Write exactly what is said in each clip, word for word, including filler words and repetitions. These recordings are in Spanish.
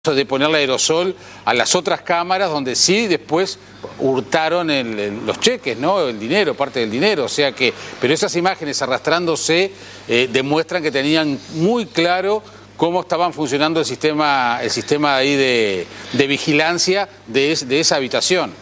de ponerle aerosol a las otras cámaras donde sí después hurtaron el, el, los cheques, ¿no? El dinero, parte del dinero, o sea que, pero esas imágenes arrastrándose eh, demuestran que tenían muy claro cómo estaban funcionando el sistema, el sistema ahí de, de vigilancia de, es, de esa habitación.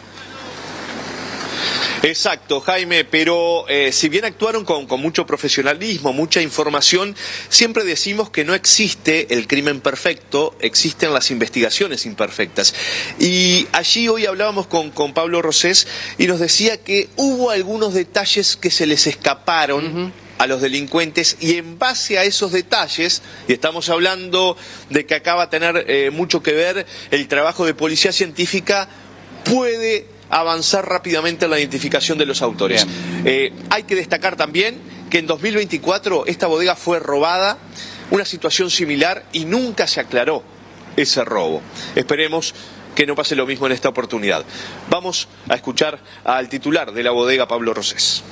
Exacto, Jaime, pero eh, si bien actuaron con, con mucho profesionalismo, mucha información, siempre decimos que no existe el crimen perfecto, existen las investigaciones imperfectas. Y allí hoy hablábamos con, con Pablo Rosés y nos decía que hubo algunos detalles que se les escaparon uh-huh. a los delincuentes, y en base a esos detalles, y estamos hablando de que acaba de tener eh, mucho que ver el trabajo de policía científica, puede avanzar rápidamente en la identificación de los autores. Eh, hay que destacar también que en dos mil veinticuatro esta bodega fue robada, una situación similar, y nunca se aclaró ese robo. Esperemos que no pase lo mismo en esta oportunidad. Vamos a escuchar al titular de la bodega, Pablo Rosés.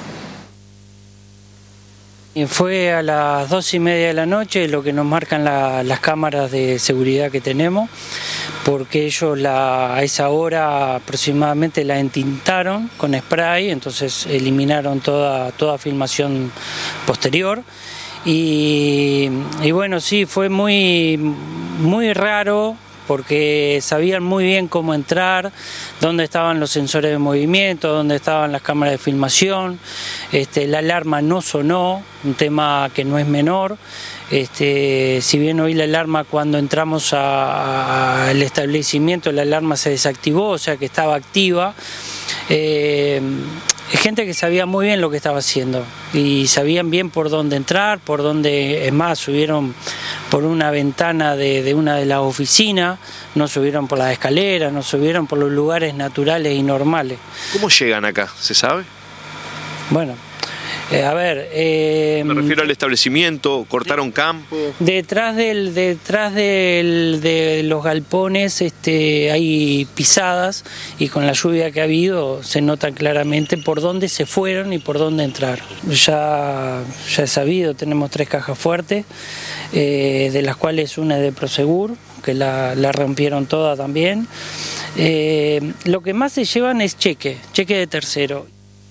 Fue a las dos y media de la noche, lo que nos marcan la, las cámaras de seguridad que tenemos, porque ellos la, a esa hora aproximadamente la entintaron con spray, entonces eliminaron toda, toda filmación posterior. Y, y bueno, sí, fue muy, muy raro, porque sabían muy bien cómo entrar, dónde estaban los sensores de movimiento, dónde estaban las cámaras de filmación. Este, la alarma no sonó, un tema que no es menor. Este, si bien oí la alarma cuando entramos al establecimiento, la alarma se desactivó, o sea que estaba activa. Eh, gente que sabía muy bien lo que estaba haciendo y sabían bien por dónde entrar, por dónde, es más, subieron por una ventana de, de una de las oficinas, no subieron por las escaleras, no subieron por los lugares naturales y normales. ¿Cómo llegan acá? ¿Se sabe? Bueno, eh, a ver... Eh, Me refiero al establecimiento, cortaron de, campo... Detrás, del, detrás del, de los galpones este, hay pisadas, y con la lluvia que ha habido se nota claramente por dónde se fueron y por dónde entrar. Ya, ya he sabido, tenemos tres cajas fuertes, eh, de las cuales una es de Prosegur, que la, la rompieron toda también. Eh, lo que más se llevan es cheque, cheque de tercero.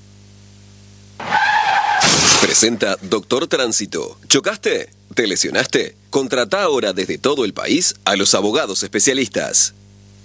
Presenta Doctor Tránsito. ¿Chocaste? ¿Te lesionaste? Contratá ahora desde todo el país a los abogados especialistas.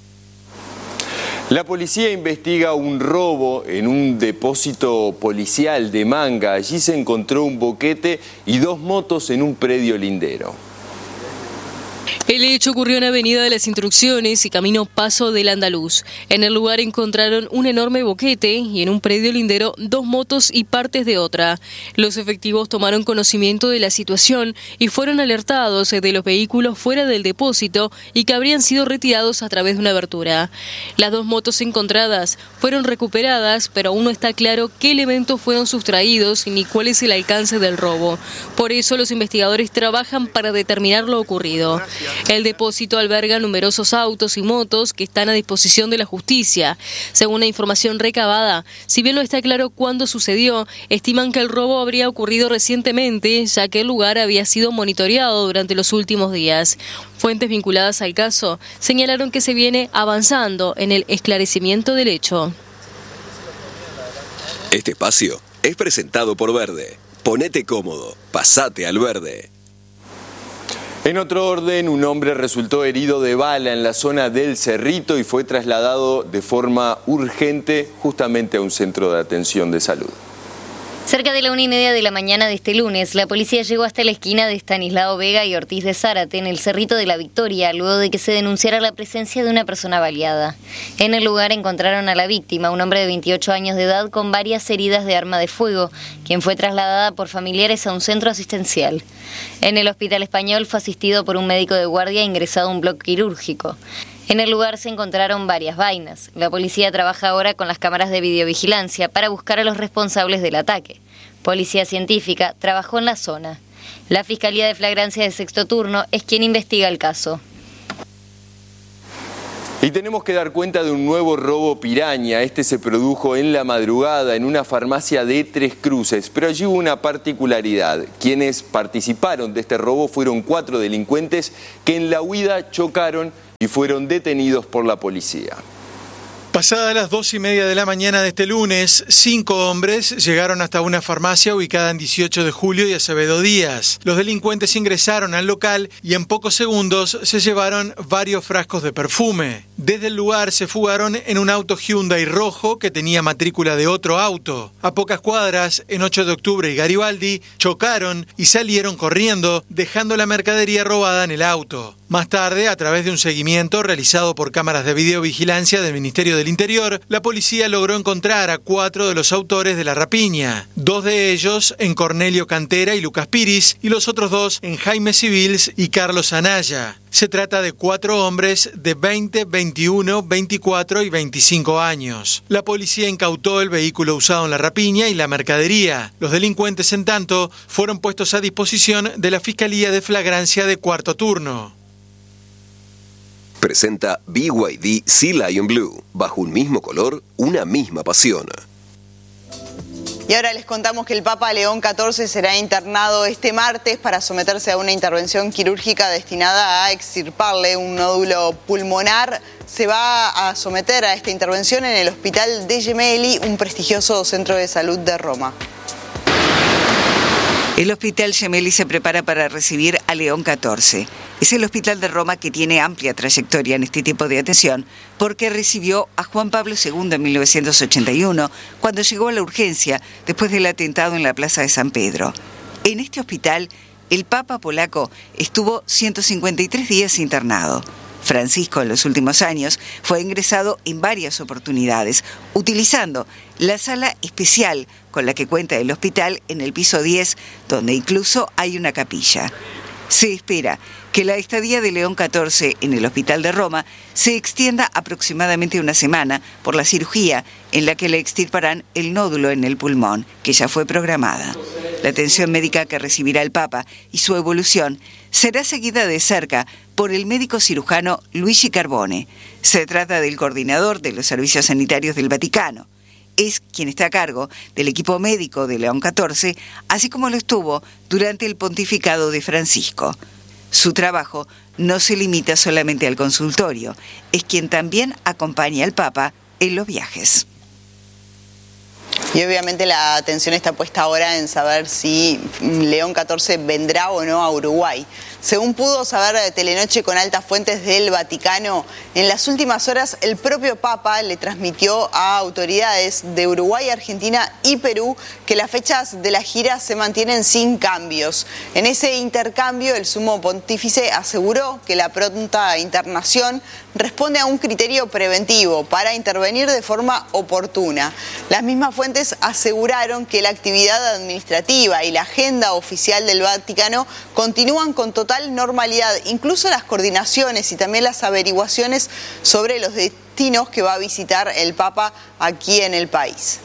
La policía investiga un robo en un depósito policial de Manga. Allí se encontró un boquete y dos motos en un predio lindero. El hecho ocurrió en Avenida de las Instrucciones y camino Paso del Andaluz. En el lugar encontraron un enorme boquete y en un predio lindero dos motos y partes de otra. Los efectivos tomaron conocimiento de la situación y fueron alertados de los vehículos fuera del depósito y que habrían sido retirados a través de una abertura. Las dos motos encontradas fueron recuperadas, pero aún no está claro qué elementos fueron sustraídos ni cuál es el alcance del robo. Por eso los investigadores trabajan para determinar lo ocurrido. El depósito alberga numerosos autos y motos que están a disposición de la justicia. Según la información recabada, si bien no está claro cuándo sucedió, estiman que el robo habría ocurrido recientemente, ya que el lugar había sido monitoreado durante los últimos días. Fuentes vinculadas al caso señalaron que se viene avanzando en el esclarecimiento del hecho. Este espacio es presentado por Verde. Ponete cómodo, pasate al Verde. En otro orden, un hombre resultó herido de bala en la zona del Cerrito y fue trasladado de forma urgente justamente a un centro de atención de salud. Cerca de la una y media de la mañana de este lunes, la policía llegó hasta la esquina de Estanislao Vega y Ortiz de Zárate, en el Cerrito de la Victoria, luego de que se denunciara la presencia de una persona baleada. En el lugar encontraron a la víctima, un hombre de veintiocho años de edad con varias heridas de arma de fuego, quien fue trasladada por familiares a un centro asistencial. En el Hospital Español fue asistido por un médico de guardia ingresado a un bloque quirúrgico. En el lugar se encontraron varias vainas. La policía trabaja ahora con las cámaras de videovigilancia para buscar a los responsables del ataque. Policía científica trabajó en la zona. La Fiscalía de Flagrancia de Sexto Turno es quien investiga el caso. Y tenemos que dar cuenta de un nuevo robo piraña. Este se produjo en la madrugada en una farmacia de Tres Cruces, pero allí hubo una particularidad. Quienes participaron de este robo fueron cuatro delincuentes que en la huida chocaron y fueron detenidos por la policía. Pasadas las dos y media de la mañana de este lunes, cinco hombres llegaron hasta una farmacia ubicada en dieciocho de julio y Acevedo Díaz. Los delincuentes ingresaron al local y en pocos segundos se llevaron varios frascos de perfume. Desde el lugar se fugaron en un auto Hyundai rojo que tenía matrícula de otro auto. A pocas cuadras, en ocho de octubre y Garibaldi, chocaron y salieron corriendo, dejando la mercadería robada en el auto. Más tarde, a través de un seguimiento realizado por cámaras de videovigilancia del Ministerio del Interior, la policía logró encontrar a cuatro de los autores de la rapiña. Dos de ellos en Cornelio Cantera y Lucas Piris, y los otros dos en Jaime Civils y Carlos Anaya. Se trata de cuatro hombres de veinte, veintiuno, veinticuatro y veinticinco años. La policía incautó el vehículo usado en la rapiña y la mercadería. Los delincuentes, en tanto, fueron puestos a disposición de la Fiscalía de Flagrancia de Cuarto Turno. Presenta B Y D Sea Lion Blue. Bajo un mismo color, una misma pasión. Y ahora les contamos que el Papa León catorce será internado este martes para someterse a una intervención quirúrgica destinada a extirparle un nódulo pulmonar. Se va a someter a esta intervención en el Hospital de Gemelli, un prestigioso centro de salud de Roma. El Hospital Gemelli se prepara para recibir a León catorce. Es el hospital de Roma que tiene amplia trayectoria en este tipo de atención porque recibió a Juan Pablo segundo en mil novecientos ochenta y uno, cuando llegó a la urgencia después del atentado en la Plaza de San Pedro. En este hospital, el Papa polaco estuvo ciento cincuenta y tres días internado. Francisco, en los últimos años, fue ingresado en varias oportunidades, utilizando la sala especial con la que cuenta el hospital en el piso diez, donde incluso hay una capilla. Se espera que la estadía de León catorce en el Hospital de Roma se extienda aproximadamente una semana por la cirugía en la que le extirparán el nódulo en el pulmón, que ya fue programada. La atención médica que recibirá el Papa y su evolución será seguida de cerca por el médico cirujano Luigi Carbone. Se trata del coordinador de los servicios sanitarios del Vaticano. Es quien está a cargo del equipo médico de León catorce, así como lo estuvo durante el pontificado de Francisco. Su trabajo no se limita solamente al consultorio, es quien también acompaña al Papa en los viajes. Y obviamente la atención está puesta ahora en saber si León catorce vendrá o no a Uruguay. Según pudo saber Telenoche con altas fuentes del Vaticano, en las últimas horas el propio Papa le transmitió a autoridades de Uruguay, Argentina y Perú que las fechas de la gira se mantienen sin cambios. En ese intercambio, el sumo pontífice aseguró que la pronta internación responde a un criterio preventivo para intervenir de forma oportuna. Las mismas fuentes aseguraron que la actividad administrativa y la agenda oficial del Vaticano continúan con total normalidad, incluso las coordinaciones y también las averiguaciones sobre los destinos que va a visitar el Papa aquí en el país.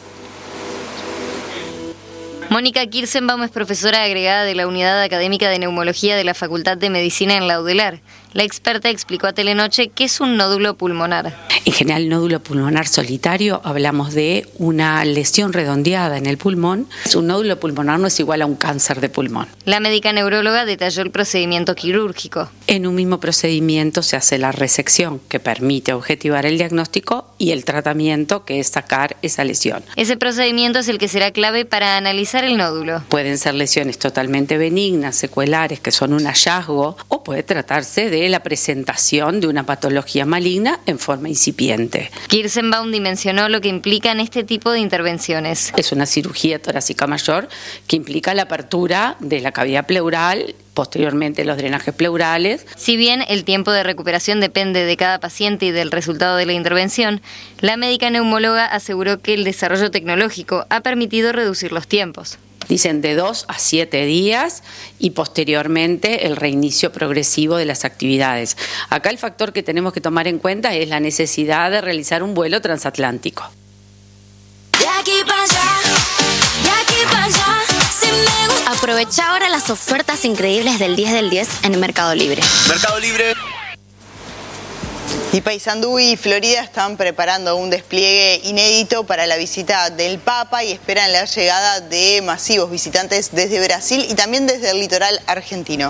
Mónica Kirsenbaum es profesora agregada de la Unidad Académica de Neumología de la Facultad de Medicina en la UDELAR. La experta explicó a Telenoche qué es un nódulo pulmonar. En general, nódulo pulmonar solitario, hablamos de una lesión redondeada en el pulmón. Un nódulo pulmonar no es igual a un cáncer de pulmón. La médica neuróloga detalló el procedimiento quirúrgico. En un mismo procedimiento se hace la resección, que permite objetivar el diagnóstico, y el tratamiento, que es sacar esa lesión. Ese procedimiento es el que será clave para analizar el nódulo. Pueden ser lesiones totalmente benignas, secuelares, que son un hallazgo, o puede tratarse de la presentación de una patología maligna en forma incipiente. Kirsenbaum dimensionó lo que implican este tipo de intervenciones. Es una cirugía torácica mayor que implica la apertura de la cavidad pleural, posteriormente los drenajes pleurales. Si bien el tiempo de recuperación depende de cada paciente y del resultado de la intervención, la médica neumóloga aseguró que el desarrollo tecnológico ha permitido reducir los tiempos. Dicen de dos a siete días y posteriormente el reinicio progresivo de las actividades. Acá el factor que tenemos que tomar en cuenta es la necesidad de realizar un vuelo transatlántico. De aquí para allá, de aquí para allá, si me gusta. Aprovecha ahora las ofertas increíbles del diez del diez en Mercado Libre. Mercado Libre. Y Paysandú y Florida están preparando un despliegue inédito para la visita del Papa y esperan la llegada de masivos visitantes desde Brasil y también desde el litoral argentino.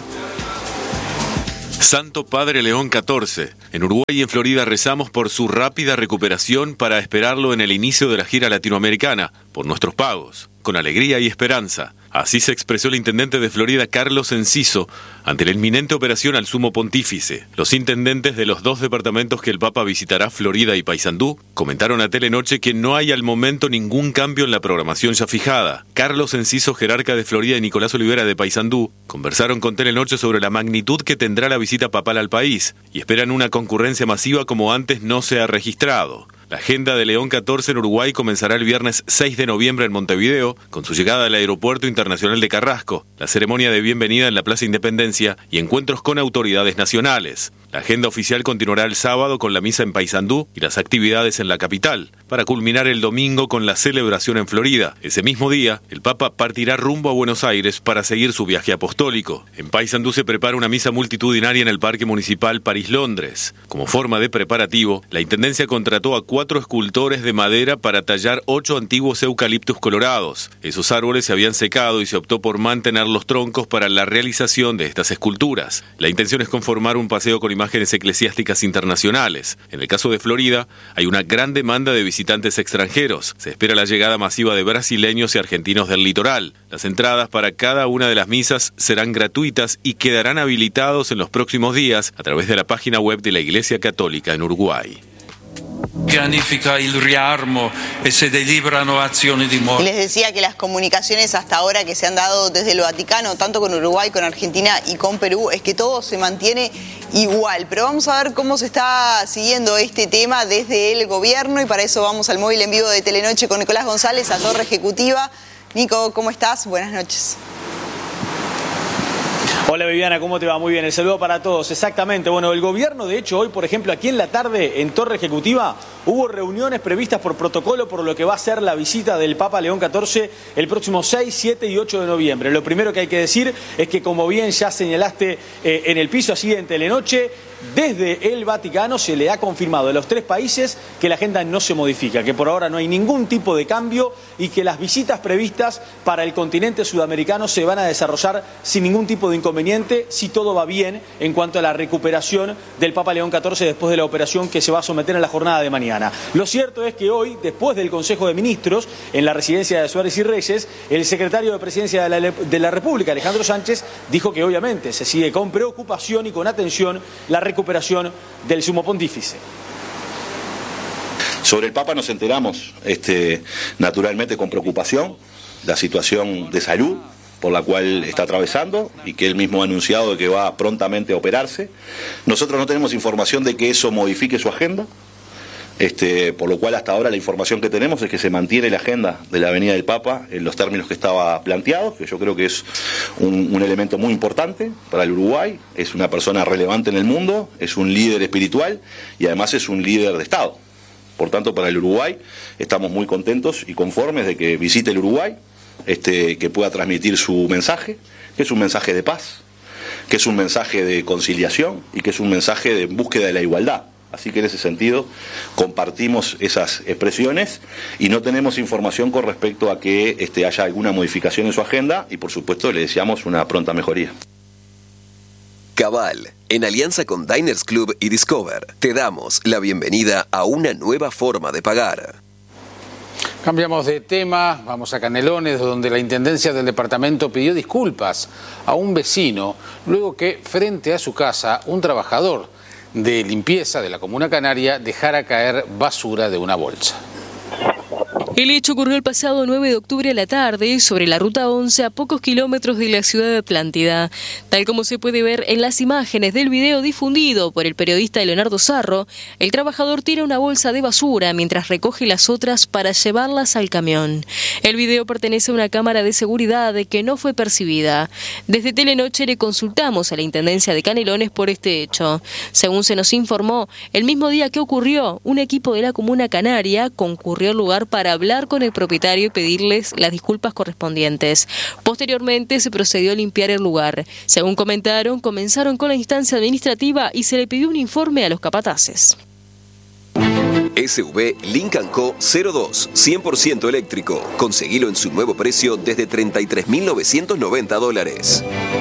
Santo Padre León catorce. En Uruguay y en Florida rezamos por su rápida recuperación para esperarlo en el inicio de la gira latinoamericana, por nuestros pagos, con alegría y esperanza. Así se expresó el intendente de Florida, Carlos Enciso, ante la inminente operación al Sumo Pontífice. Los intendentes de los dos departamentos que el Papa visitará, Florida y Paysandú, comentaron a Telenoche que no hay al momento ningún cambio en la programación ya fijada. Carlos Enciso, jerarca de Florida, y Nicolás Olivera de Paysandú conversaron con Telenoche sobre la magnitud que tendrá la visita papal al país y esperan una concurrencia masiva como antes no se ha registrado. La agenda de León catorce en Uruguay comenzará el viernes seis de noviembre en Montevideo, con su llegada al Aeropuerto Internacional de Carrasco, la ceremonia de bienvenida en la Plaza Independencia y encuentros con autoridades nacionales. La agenda oficial continuará el sábado con la misa en Paysandú y las actividades en la capital, para culminar el domingo con la celebración en Florida. Ese mismo día, el Papa partirá rumbo a Buenos Aires para seguir su viaje apostólico. En Paysandú se prepara una misa multitudinaria en el Parque Municipal París-Londres. Como forma de preparativo, la Intendencia contrató a cuatro escultores de madera para tallar ocho antiguos eucaliptus colorados. Esos árboles se habían secado y se optó por mantener los troncos para la realización de estas esculturas. La intención es conformar un paseo con imágenes eclesiásticas internacionales. En el caso de Florida, hay una gran demanda de visitantes extranjeros. Se espera la llegada masiva de brasileños y argentinos del litoral. Las entradas para cada una de las misas serán gratuitas y quedarán habilitados en los próximos días a través de la página web de la Iglesia Católica en Uruguay. Pianifica il riarmo e se deliberano azioni di morte. Les decía que las comunicaciones hasta ahora que se han dado desde el Vaticano, tanto con Uruguay, con Argentina y con Perú, es que todo se mantiene igual. Pero vamos a ver cómo se está siguiendo este tema desde el gobierno y para eso vamos al móvil en vivo de Telenoche con Nicolás González, a Torre Ejecutiva. Nico, ¿cómo estás? Buenas noches. Hola Viviana, ¿cómo te va? Muy bien, el saludo para todos. Exactamente, bueno, el gobierno, de hecho, hoy, por ejemplo, aquí en la tarde, en Torre Ejecutiva, hubo reuniones previstas por protocolo por lo que va a ser la visita del Papa León catorce el próximo seis, siete y ocho de noviembre. Lo primero que hay que decir es que, como bien ya señalaste eh, en el piso, así en Telenoche, desde el Vaticano se le ha confirmado a los tres países que la agenda no se modifica, que por ahora no hay ningún tipo de cambio y que las visitas previstas para el continente sudamericano se van a desarrollar sin ningún tipo de inconveniente si todo va bien en cuanto a la recuperación del Papa León catorce después de la operación que se va a someter en la jornada de mañana. Lo cierto es que hoy, después del Consejo de Ministros, en la residencia de Suárez y Reyes, el secretario de Presidencia de la, de la República, Alejandro Sánchez, dijo que obviamente se sigue con preocupación y con atención la recuperación recuperación del Sumo Pontífice. Sobre el Papa nos enteramos este, naturalmente con preocupación la situación de salud por la cual está atravesando y que él mismo ha anunciado de que va prontamente a operarse. Nosotros no tenemos información de que eso modifique su agenda. Este, por lo cual hasta ahora la información que tenemos es que se mantiene la agenda de la venida del Papa en los términos que estaba planteado, que yo creo que es un, un elemento muy importante para el Uruguay, es una persona relevante en el mundo, es un líder espiritual y además es un líder de Estado. Por tanto, para el Uruguay estamos muy contentos y conformes de que visite el Uruguay, este, que pueda transmitir su mensaje, que es un mensaje de paz, que es un mensaje de conciliación y que es un mensaje de búsqueda de la igualdad. Así que en ese sentido compartimos esas expresiones y no tenemos información con respecto a que este, haya alguna modificación en su agenda y por supuesto le deseamos una pronta mejoría. Cabal, en alianza con Diners Club y Discover, te damos la bienvenida a una nueva forma de pagar. Cambiamos de tema, vamos a Canelones, donde la Intendencia del departamento pidió disculpas a un vecino luego que frente a su casa un trabajador de limpieza de la Comuna Canaria dejara caer basura de una bolsa. El hecho ocurrió el pasado nueve de octubre a la tarde sobre la ruta once a pocos kilómetros de la ciudad de Atlántida. Tal como se puede ver en las imágenes del video difundido por el periodista Leonardo Sarro, el trabajador tira una bolsa de basura mientras recoge las otras para llevarlas al camión. El video pertenece a una cámara de seguridad que no fue percibida. Desde Telenoche le consultamos a la Intendencia de Canelones por este hecho. Según se nos informó, el mismo día que ocurrió, un equipo de la Comuna Canaria concurrió al lugar para hablar con el propietario y pedirles las disculpas correspondientes. Posteriormente se procedió a limpiar el lugar. Según comentaron, comenzaron con la instancia administrativa y se le pidió un informe a los capataces. S U V Lincoln Co cero dos, cien por ciento eléctrico. Conseguilo en su nuevo precio desde treinta y tres mil novecientos noventa dólares.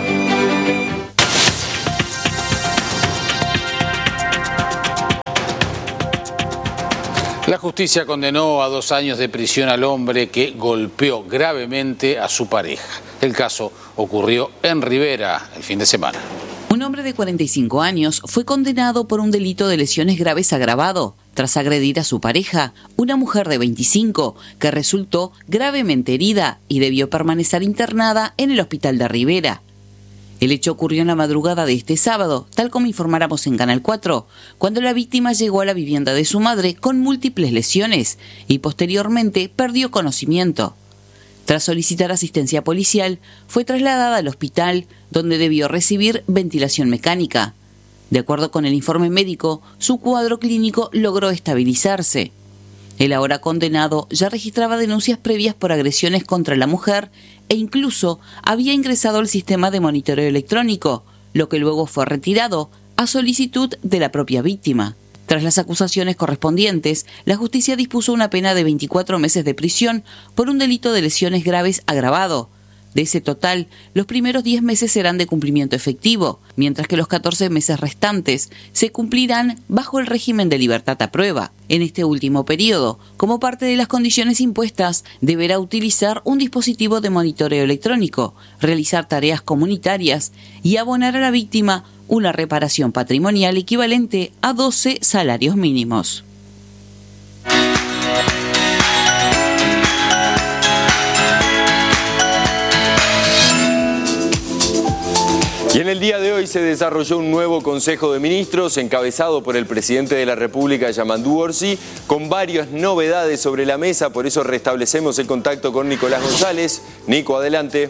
La justicia condenó a dos años de prisión al hombre que golpeó gravemente a su pareja. El caso ocurrió en Rivera el fin de semana. Un hombre de cuarenta y cinco años fue condenado por un delito de lesiones graves agravado tras agredir a su pareja, una mujer de veinticinco, que resultó gravemente herida y debió permanecer internada en el hospital de Rivera. El hecho ocurrió en la madrugada de este sábado, tal como informáramos en Canal cuatro, cuando la víctima llegó a la vivienda de su madre con múltiples lesiones y posteriormente perdió conocimiento. Tras solicitar asistencia policial, fue trasladada al hospital, donde debió recibir ventilación mecánica. De acuerdo con el informe médico, su cuadro clínico logró estabilizarse. El ahora condenado ya registraba denuncias previas por agresiones contra la mujer e incluso había ingresado al sistema de monitoreo electrónico, lo que luego fue retirado a solicitud de la propia víctima. Tras las acusaciones correspondientes, la justicia dispuso una pena de veinticuatro meses de prisión por un delito de lesiones graves agravado. De ese total, los primeros diez meses serán de cumplimiento efectivo, mientras que los catorce meses restantes se cumplirán bajo el régimen de libertad a prueba. En este último periodo, como parte de las condiciones impuestas, deberá utilizar un dispositivo de monitoreo electrónico, realizar tareas comunitarias y abonar a la víctima una reparación patrimonial equivalente a doce salarios mínimos. Y en el día de hoy se desarrolló un nuevo Consejo de Ministros encabezado por el presidente de la República, Yamandu Orsi, con varias novedades sobre la mesa. Por eso restablecemos el contacto con Nicolás González. Nico, adelante.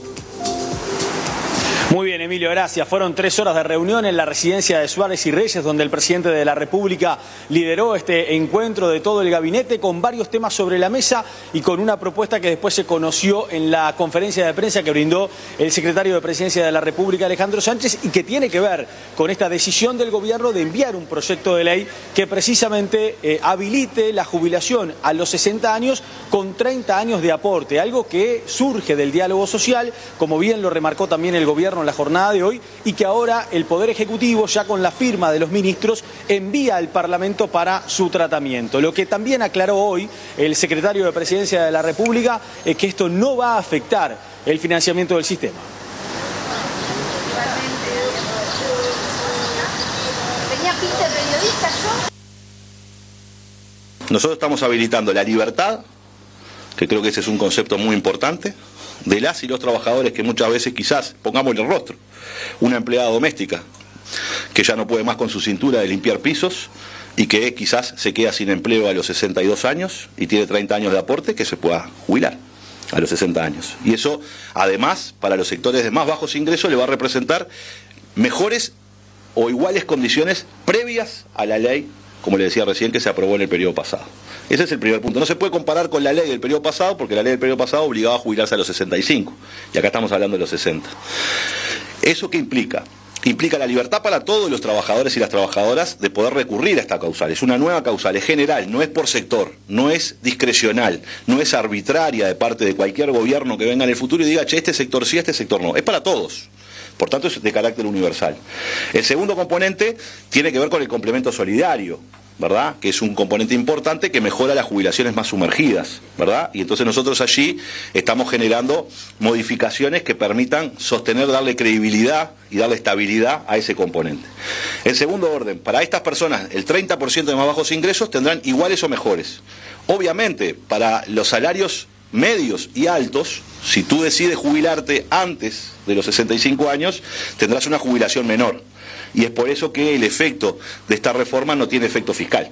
Muy bien, Emilio, gracias. Fueron tres horas de reunión en la residencia de Suárez y Reyes, donde el presidente de la República lideró este encuentro de todo el gabinete con varios temas sobre la mesa y con una propuesta que después se conoció en la conferencia de prensa que brindó el secretario de Presidencia de la República, Alejandro Sánchez, y que tiene que ver con esta decisión del gobierno de enviar un proyecto de ley que precisamente eh, habilite la jubilación a los sesenta años con treinta años de aporte, algo que surge del diálogo social, como bien lo remarcó también el gobierno en la jornada de hoy, y que ahora el Poder Ejecutivo, ya con la firma de los ministros, envía al Parlamento para su tratamiento. Lo que también aclaró hoy el secretario de Presidencia de la República es que esto no va a afectar el financiamiento del sistema. Nosotros estamos habilitando la libertad, que creo que ese es un concepto muy importante, de las y los trabajadores que muchas veces quizás, pongamos el rostro, una empleada doméstica que ya no puede más con su cintura de limpiar pisos y que quizás se queda sin empleo a los sesenta y dos años y tiene treinta años de aporte, que se pueda jubilar a los sesenta años. Y eso, además, para los sectores de más bajos ingresos le va a representar mejores o iguales condiciones previas a la ley, como le decía recién, que se aprobó en el periodo pasado. Ese es el primer punto. No se puede comparar con la ley del periodo pasado, porque la ley del periodo pasado obligaba a jubilarse a los sesenta y cinco, y acá estamos hablando de los sesenta. ¿Eso qué implica? Implica la libertad para todos los trabajadores y las trabajadoras de poder recurrir a esta causal. Es una nueva causal, es general, no es por sector, no es discrecional, no es arbitraria de parte de cualquier gobierno que venga en el futuro y diga, che, este sector sí, este sector no. Es para todos. Por tanto, es de carácter universal. El segundo componente tiene que ver con el complemento solidario, ¿verdad? Que es un componente importante que mejora las jubilaciones más sumergidas, ¿verdad? Y entonces nosotros allí estamos generando modificaciones que permitan sostener, darle credibilidad y darle estabilidad a ese componente. En segundo orden, para estas personas, el treinta por ciento de más bajos ingresos tendrán iguales o mejores. Obviamente, para los salarios medios y altos, si tú decides jubilarte antes de los sesenta y cinco años, tendrás una jubilación menor. Y es por eso que el efecto de esta reforma no tiene efecto fiscal.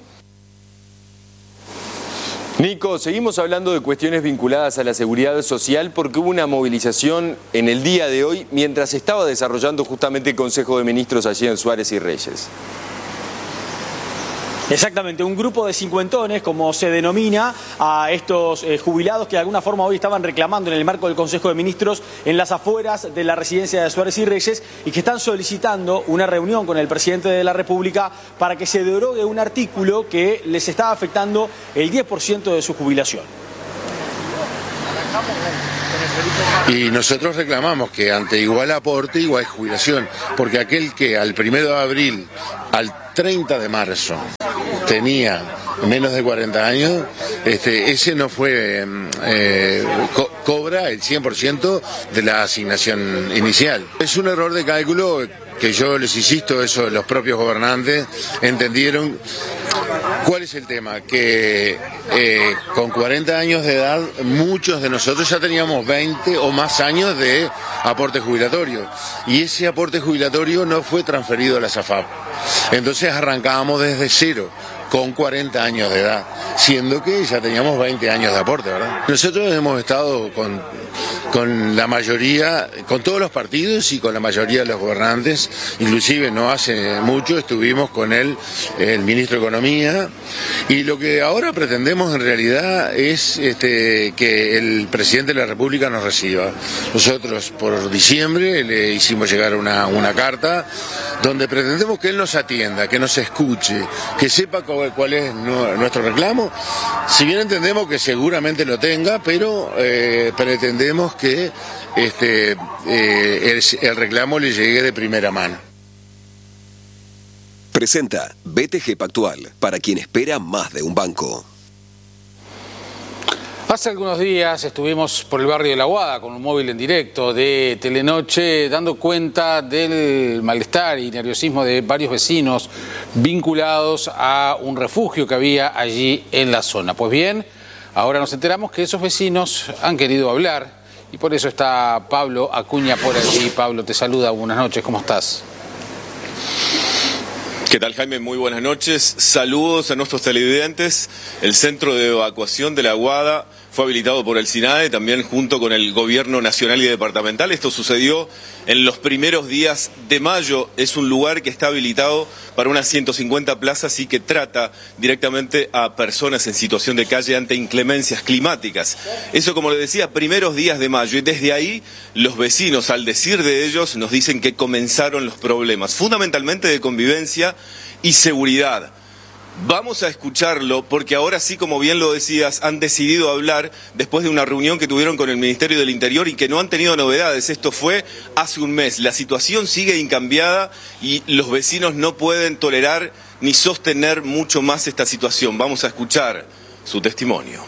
Nico, seguimos hablando de cuestiones vinculadas a la seguridad social porque hubo una movilización en el día de hoy mientras se estaba desarrollando justamente el Consejo de Ministros allí en Suárez y Reyes. Exactamente, un grupo de cincuentones, como se denomina a estos eh, jubilados que de alguna forma hoy estaban reclamando en el marco del Consejo de Ministros en las afueras de la residencia de Suárez y Reyes y que están solicitando una reunión con el presidente de la República para que se derogue un artículo que les está afectando el diez por ciento de su jubilación. Y nosotros reclamamos que ante igual aporte, igual jubilación, porque aquel que al primero de abril al treinta de marzo tenía menos de cuarenta años, este, ese no fue, eh, co cobra el cien por ciento de la asignación inicial. Es un error de cálculo que yo les insisto, eso los propios gobernantes entendieron. ¿Cuál es el tema? Que eh, con cuarenta años de edad muchos de nosotros ya teníamos veinte o más años de aporte jubilatorio y ese aporte jubilatorio no fue transferido a la SAFAP. Entonces arrancábamos desde cero con cuarenta años de edad, siendo que ya teníamos veinte años de aporte, ¿verdad? Nosotros hemos estado con, con la mayoría, con todos los partidos y con la mayoría de los gobernantes, inclusive no hace mucho estuvimos con él, el ministro de Economía, y lo que ahora pretendemos en realidad es este, que el presidente de la República nos reciba. Nosotros por diciembre le hicimos llegar una, una carta donde pretendemos que él nos atienda, que nos escuche, que sepa cómo cuál es nuestro reclamo, si bien entendemos que seguramente lo tenga, pero eh, pretendemos que este, eh, el, el reclamo le llegue de primera mano. Presenta B T G Pactual, para quien espera más de un banco. Hace algunos días estuvimos por el barrio de La Aguada con un móvil en directo de Telenoche dando cuenta del malestar y nerviosismo de varios vecinos vinculados a un refugio que había allí en la zona. Pues bien, ahora nos enteramos que esos vecinos han querido hablar y por eso está Pablo Acuña por allí. Pablo, te saluda, buenas noches, ¿cómo estás? ¿Qué tal, Jaime? Muy buenas noches. Saludos a nuestros televidentes. El centro de evacuación de La Aguada fue habilitado por el SINADE, también junto con el Gobierno Nacional y Departamental. Esto sucedió en los primeros días de mayo. Es un lugar que está habilitado para unas ciento cincuenta plazas y que trata directamente a personas en situación de calle ante inclemencias climáticas. Eso, como les decía, primeros días de mayo. Y desde ahí, los vecinos, al decir de ellos, nos dicen que comenzaron los problemas, fundamentalmente de convivencia y seguridad. Vamos a escucharlo porque ahora sí, como bien lo decías, han decidido hablar después de una reunión que tuvieron con el Ministerio del Interior y que no han tenido novedades. Esto fue hace un mes. La situación sigue incambiada y los vecinos no pueden tolerar ni sostener mucho más esta situación. Vamos a escuchar su testimonio.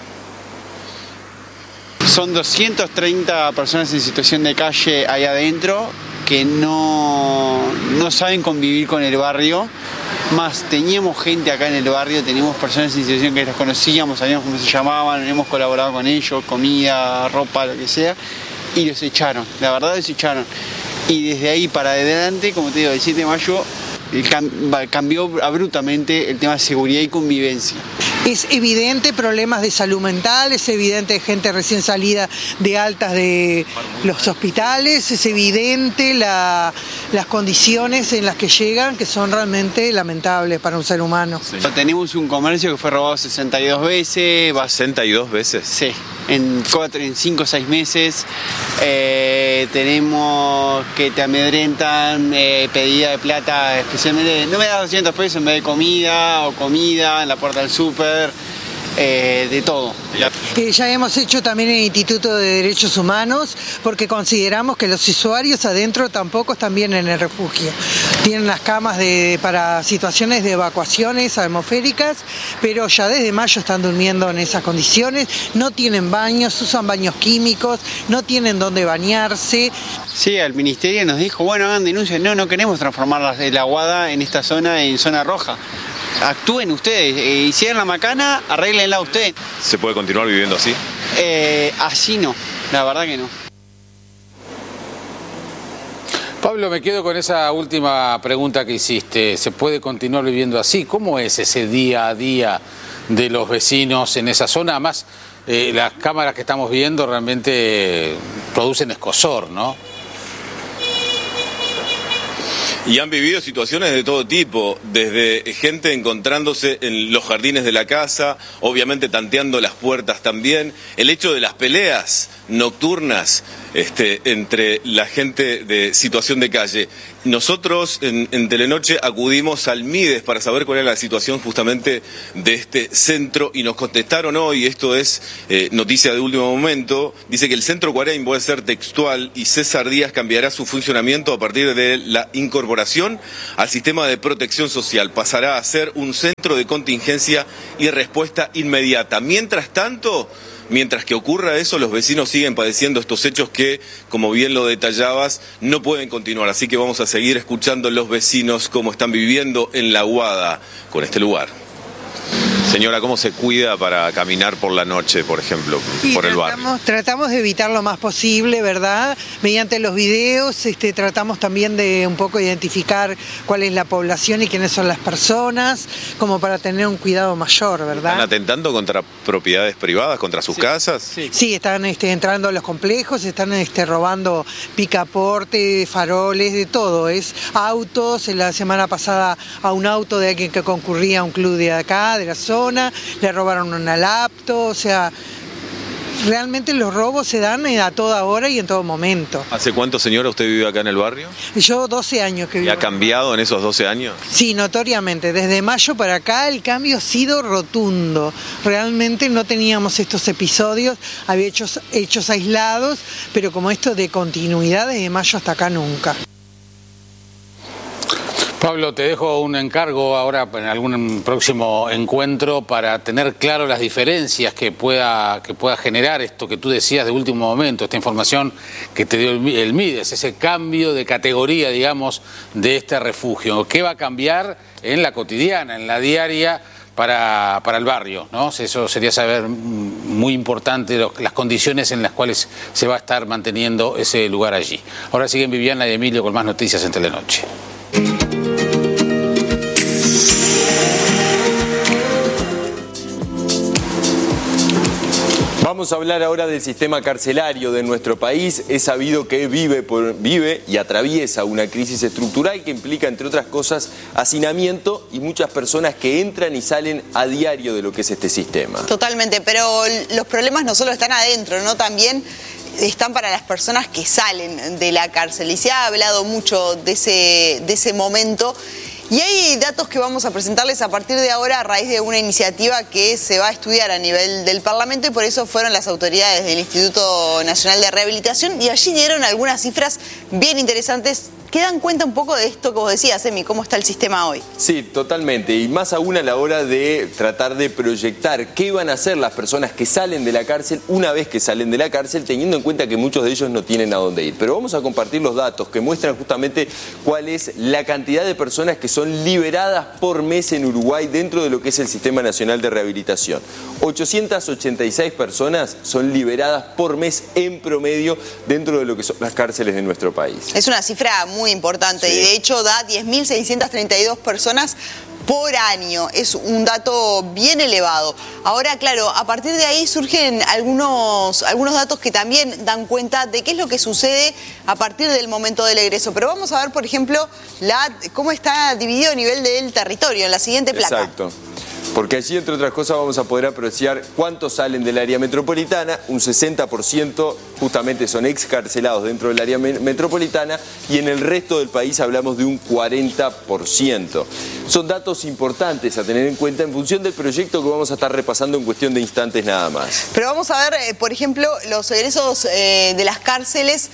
Son doscientas treinta personas en situación de calle ahí adentro que no, no saben convivir con el barrio. Más, teníamos gente acá en el barrio, teníamos personas en situación que los conocíamos, sabíamos cómo se llamaban, hemos colaborado con ellos, comida, ropa, lo que sea, y los echaron, la verdad los echaron. Y desde ahí para adelante, como te digo, el siete de mayo cambió abruptamente el tema de seguridad y convivencia. Es evidente problemas de salud mental, es evidente gente recién salida de altas de los hospitales, es evidente la, las condiciones en las que llegan, que son realmente lamentables para un ser humano. Sí. Tenemos un comercio que fue robado sesenta y dos veces. ¿sesenta y dos veces? Sí, en cuatro, en cinco o seis meses. Eh, tenemos que te amedrentan, eh, pedida de plata, especialmente, no me das doscientos pesos en vez de comida, o comida en la puerta del súper. Eh, de todo. Eh, ya hemos hecho también el Instituto de Derechos Humanos porque consideramos que los usuarios adentro tampoco están bien en el refugio. Tienen las camas de, para situaciones de evacuaciones atmosféricas, pero ya desde mayo están durmiendo en esas condiciones, no tienen baños, usan baños químicos, no tienen dónde bañarse. Sí, el ministerio nos dijo, bueno, hagan denuncias, no, no queremos transformar la Aguada en esta zona en zona roja. Actúen ustedes, eh, hicieron la macana, arréglenla ustedes. ¿Se puede continuar viviendo así? Eh, así no, la verdad que no. Pablo, me quedo con esa última pregunta que hiciste. ¿Se puede continuar viviendo así? ¿Cómo es ese día a día de los vecinos en esa zona? Además, eh, las cámaras que estamos viendo realmente producen escozor, ¿no? Y han vivido situaciones de todo tipo, desde gente encontrándose en los jardines de la casa, obviamente tanteando las puertas también, el hecho de las peleas nocturnas este, entre la gente de situación de calle. Nosotros en, en Telenoche acudimos al Mides para saber cuál era la situación justamente de este centro y nos contestaron hoy, esto es eh, noticia de último momento, dice que el centro Cuareim, voy a ser textual, y César Díaz cambiará su funcionamiento a partir de la incorporación al sistema de protección social. Pasará a ser un centro de contingencia y respuesta inmediata. Mientras tanto, mientras que ocurra eso, los vecinos siguen padeciendo estos hechos que, como bien lo detallabas, no pueden continuar. Así que vamos a seguir escuchando a los vecinos cómo están viviendo en La Aguada con este lugar. Señora, ¿cómo se cuida para caminar por la noche, por ejemplo, y por el tratamos, barrio? Tratamos de evitar lo más posible, ¿verdad? Mediante los videos, este, tratamos también de un poco identificar cuál es la población y quiénes son las personas, como para tener un cuidado mayor, ¿verdad? ¿Están atentando contra propiedades privadas, contra sus sí, casas? Sí, sí, están este, entrando a los complejos, están este, robando picaporte, faroles, de todo. Es autos, la semana pasada a un auto de alguien que concurría a un club de acá, de la zona, le robaron una laptop, o sea, realmente los robos se dan a toda hora y en todo momento. ¿Hace cuánto, señora, usted vive acá en el barrio? Yo doce años que vivo. ¿Y ha cambiado en esos doce años? Sí, notoriamente. Desde mayo para acá el cambio ha sido rotundo. Realmente no teníamos estos episodios, había hechos, hechos aislados, pero como esto de continuidad desde mayo hasta acá nunca. Pablo, te dejo un encargo ahora en algún próximo encuentro para tener claro las diferencias que pueda, que pueda generar esto que tú decías de último momento, esta información que te dio el, el Mides, ese cambio de categoría, digamos, de este refugio. ¿Qué va a cambiar en la cotidiana, en la diaria para, para el barrio, ¿no? Eso sería saber muy importante los, las condiciones en las cuales se va a estar manteniendo ese lugar allí. Ahora siguen Viviana y Emilio con más noticias en Telenoche. Vamos a hablar ahora del sistema carcelario de nuestro país. Es sabido que vive, por, vive y atraviesa una crisis estructural que implica, entre otras cosas, hacinamiento y muchas personas que entran y salen a diario de lo que es este sistema. Totalmente, pero los problemas no solo están adentro, ¿no? También están para las personas que salen de la cárcel. Y se ha hablado mucho de ese, de ese momento. Y hay datos que vamos a presentarles a partir de ahora a raíz de una iniciativa que se va a estudiar a nivel del Parlamento y por eso fueron las autoridades del Instituto Nacional de Rehabilitación y allí dieron algunas cifras bien interesantes que dan cuenta un poco de esto que vos decías, Emi, cómo está el sistema hoy. Sí, totalmente, y más aún a la hora de tratar de proyectar qué van a hacer las personas que salen de la cárcel una vez que salen de la cárcel, teniendo en cuenta que muchos de ellos no tienen a dónde ir. Pero vamos a compartir los datos que muestran justamente cuál es la cantidad de personas que son liberadas por mes en Uruguay dentro de lo que es el Sistema Nacional de Rehabilitación. ochocientas ochenta y seis personas son liberadas por mes en promedio dentro de lo que son las cárceles de nuestro país. Es una cifra muy importante, sí. Y de hecho da diez mil seiscientas treinta y dos personas por año. Es un dato bien elevado. Ahora, claro, a partir de ahí surgen algunos, algunos datos que también dan cuenta de qué es lo que sucede a partir del momento del egreso. Pero vamos a ver, por ejemplo, la, cómo está dividido a nivel del territorio en la siguiente placa. Exacto. Porque allí, entre otras cosas, vamos a poder apreciar cuántos salen del área metropolitana. Un sesenta por ciento justamente son excarcelados dentro del área me metropolitana y en el resto del país hablamos de un cuarenta por ciento. Son datos importantes a tener en cuenta en función del proyecto que vamos a estar repasando en cuestión de instantes nada más. Pero vamos a ver, eh, por ejemplo, los egresos eh, de las cárceles.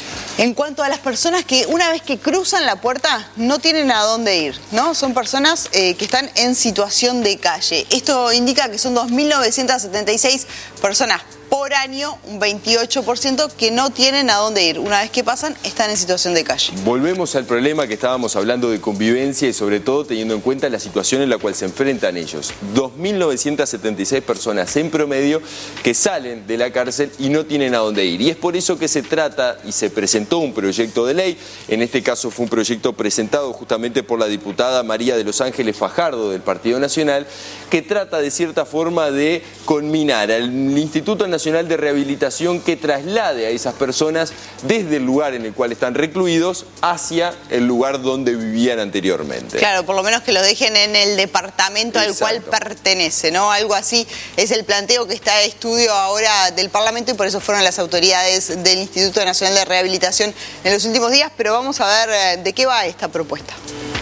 En cuanto a las personas que una vez que cruzan la puerta no tienen a dónde ir, ¿no? Son personas eh, que están en situación de calle. Esto indica que son dos mil novecientas setenta y seis personas por año, un veintiocho por ciento que no tienen a dónde ir. Una vez que pasan, están en situación de calle. Volvemos al problema que estábamos hablando de convivencia y sobre todo teniendo en cuenta la situación en la cual se enfrentan ellos. dos mil novecientas setenta y seis personas en promedio que salen de la cárcel y no tienen a dónde ir. Y es por eso que se trata y se presentó un proyecto de ley. En este caso fue un proyecto presentado justamente por la diputada María de los Ángeles Fajardo del Partido Nacional, que trata de cierta forma de conminar al Instituto Nacional Nacional de Rehabilitación que traslade a esas personas desde el lugar en el cual están recluidos hacia el lugar donde vivían anteriormente. Claro, por lo menos que lo dejen en el departamento al cual pertenece, ¿no? Algo así es el planteo que está en estudio ahora del Parlamento y por eso fueron las autoridades del Instituto Nacional de Rehabilitación en los últimos días, pero vamos a ver de qué va esta propuesta.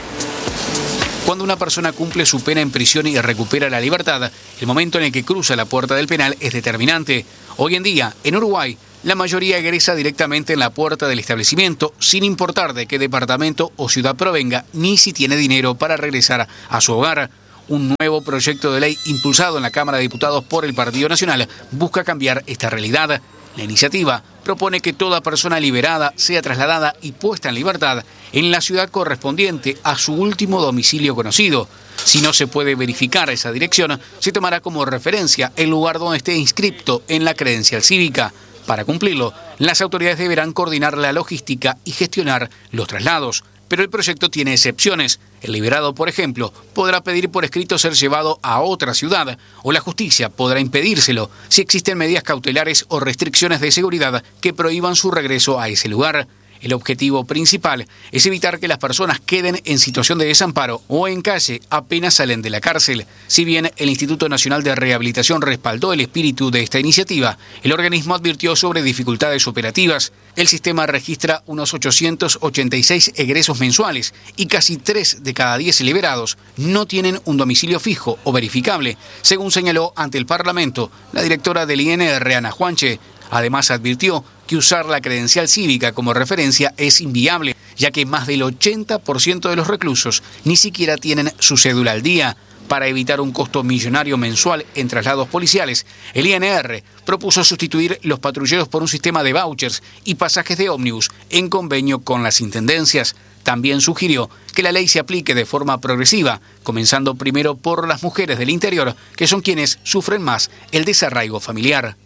Cuando una persona cumple su pena en prisión y recupera la libertad, el momento en el que cruza la puerta del penal es determinante. Hoy en día, en Uruguay, la mayoría egresa directamente en la puerta del establecimiento, sin importar de qué departamento o ciudad provenga, ni si tiene dinero para regresar a su hogar. Un nuevo proyecto de ley impulsado en la Cámara de Diputados por el Partido Nacional busca cambiar esta realidad. La iniciativa propone que toda persona liberada sea trasladada y puesta en libertad en la ciudad correspondiente a su último domicilio conocido. Si no se puede verificar esa dirección, se tomará como referencia el lugar donde esté inscripto en la credencial cívica. Para cumplirlo, las autoridades deberán coordinar la logística y gestionar los traslados. Pero el proyecto tiene excepciones. El liberado, por ejemplo, podrá pedir por escrito ser llevado a otra ciudad o la justicia podrá impedírselo si existen medidas cautelares o restricciones de seguridad que prohíban su regreso a ese lugar. El objetivo principal es evitar que las personas queden en situación de desamparo o en calle apenas salen de la cárcel. Si bien el Instituto Nacional de Rehabilitación respaldó el espíritu de esta iniciativa, el organismo advirtió sobre dificultades operativas. El sistema registra unos ochocientos ochenta y seis egresos mensuales y casi tres de cada diez liberados no tienen un domicilio fijo o verificable, según señaló ante el Parlamento la directora del I N R, Ana Juanche. Además, advirtió que usar la credencial cívica como referencia es inviable, ya que más del ochenta por ciento de los reclusos ni siquiera tienen su cédula al día. Para evitar un costo millonario mensual en traslados policiales, el I N R propuso sustituir los patrulleros por un sistema de vouchers y pasajes de ómnibus en convenio con las intendencias. También sugirió que la ley se aplique de forma progresiva, comenzando primero por las mujeres del interior, que son quienes sufren más el desarraigo familiar.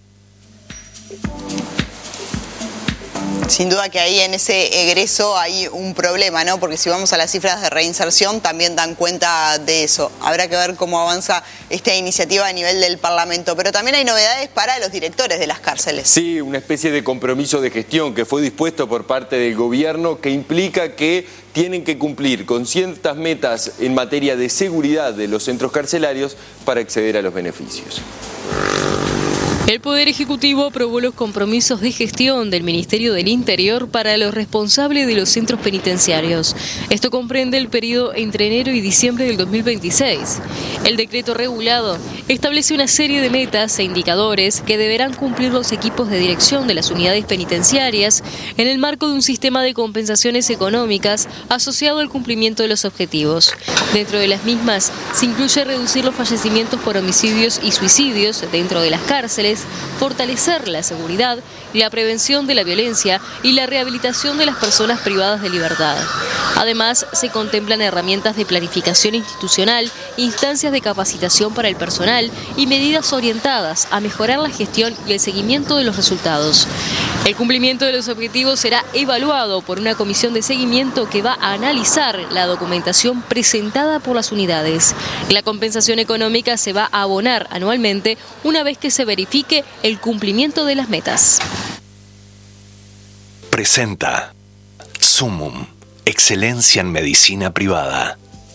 Sin duda que ahí en ese egreso hay un problema, ¿no? Porque si vamos a las cifras de reinserción también dan cuenta de eso. Habrá que ver cómo avanza esta iniciativa a nivel del Parlamento. Pero también hay novedades para los directores de las cárceles. Sí, una especie de compromiso de gestión que fue dispuesto por parte del gobierno que implica que tienen que cumplir con ciertas metas en materia de seguridad de los centros carcelarios para acceder a los beneficios. El Poder Ejecutivo aprobó los compromisos de gestión del Ministerio del Interior para los responsables de los centros penitenciarios. Esto comprende el periodo entre enero y diciembre del dos mil veintiséis. El decreto regulado establece una serie de metas e indicadores que deberán cumplir los equipos de dirección de las unidades penitenciarias en el marco de un sistema de compensaciones económicas asociado al cumplimiento de los objetivos. Dentro de las mismas se incluye reducir los fallecimientos por homicidios y suicidios dentro de las cárceles, fortalecer la seguridad y la prevención de la violencia y la rehabilitación de las personas privadas de libertad. Además, se contemplan herramientas de planificación institucional, instancias de capacitación para el personal y medidas orientadas a mejorar la gestión y el seguimiento de los resultados. El cumplimiento de los objetivos será evaluado por una comisión de seguimiento que va a analizar la documentación presentada por las unidades. La compensación económica se va a abonar anualmente una vez que se verifique el cumplimiento de las metas. Presenta Sumum, excelencia en medicina privada.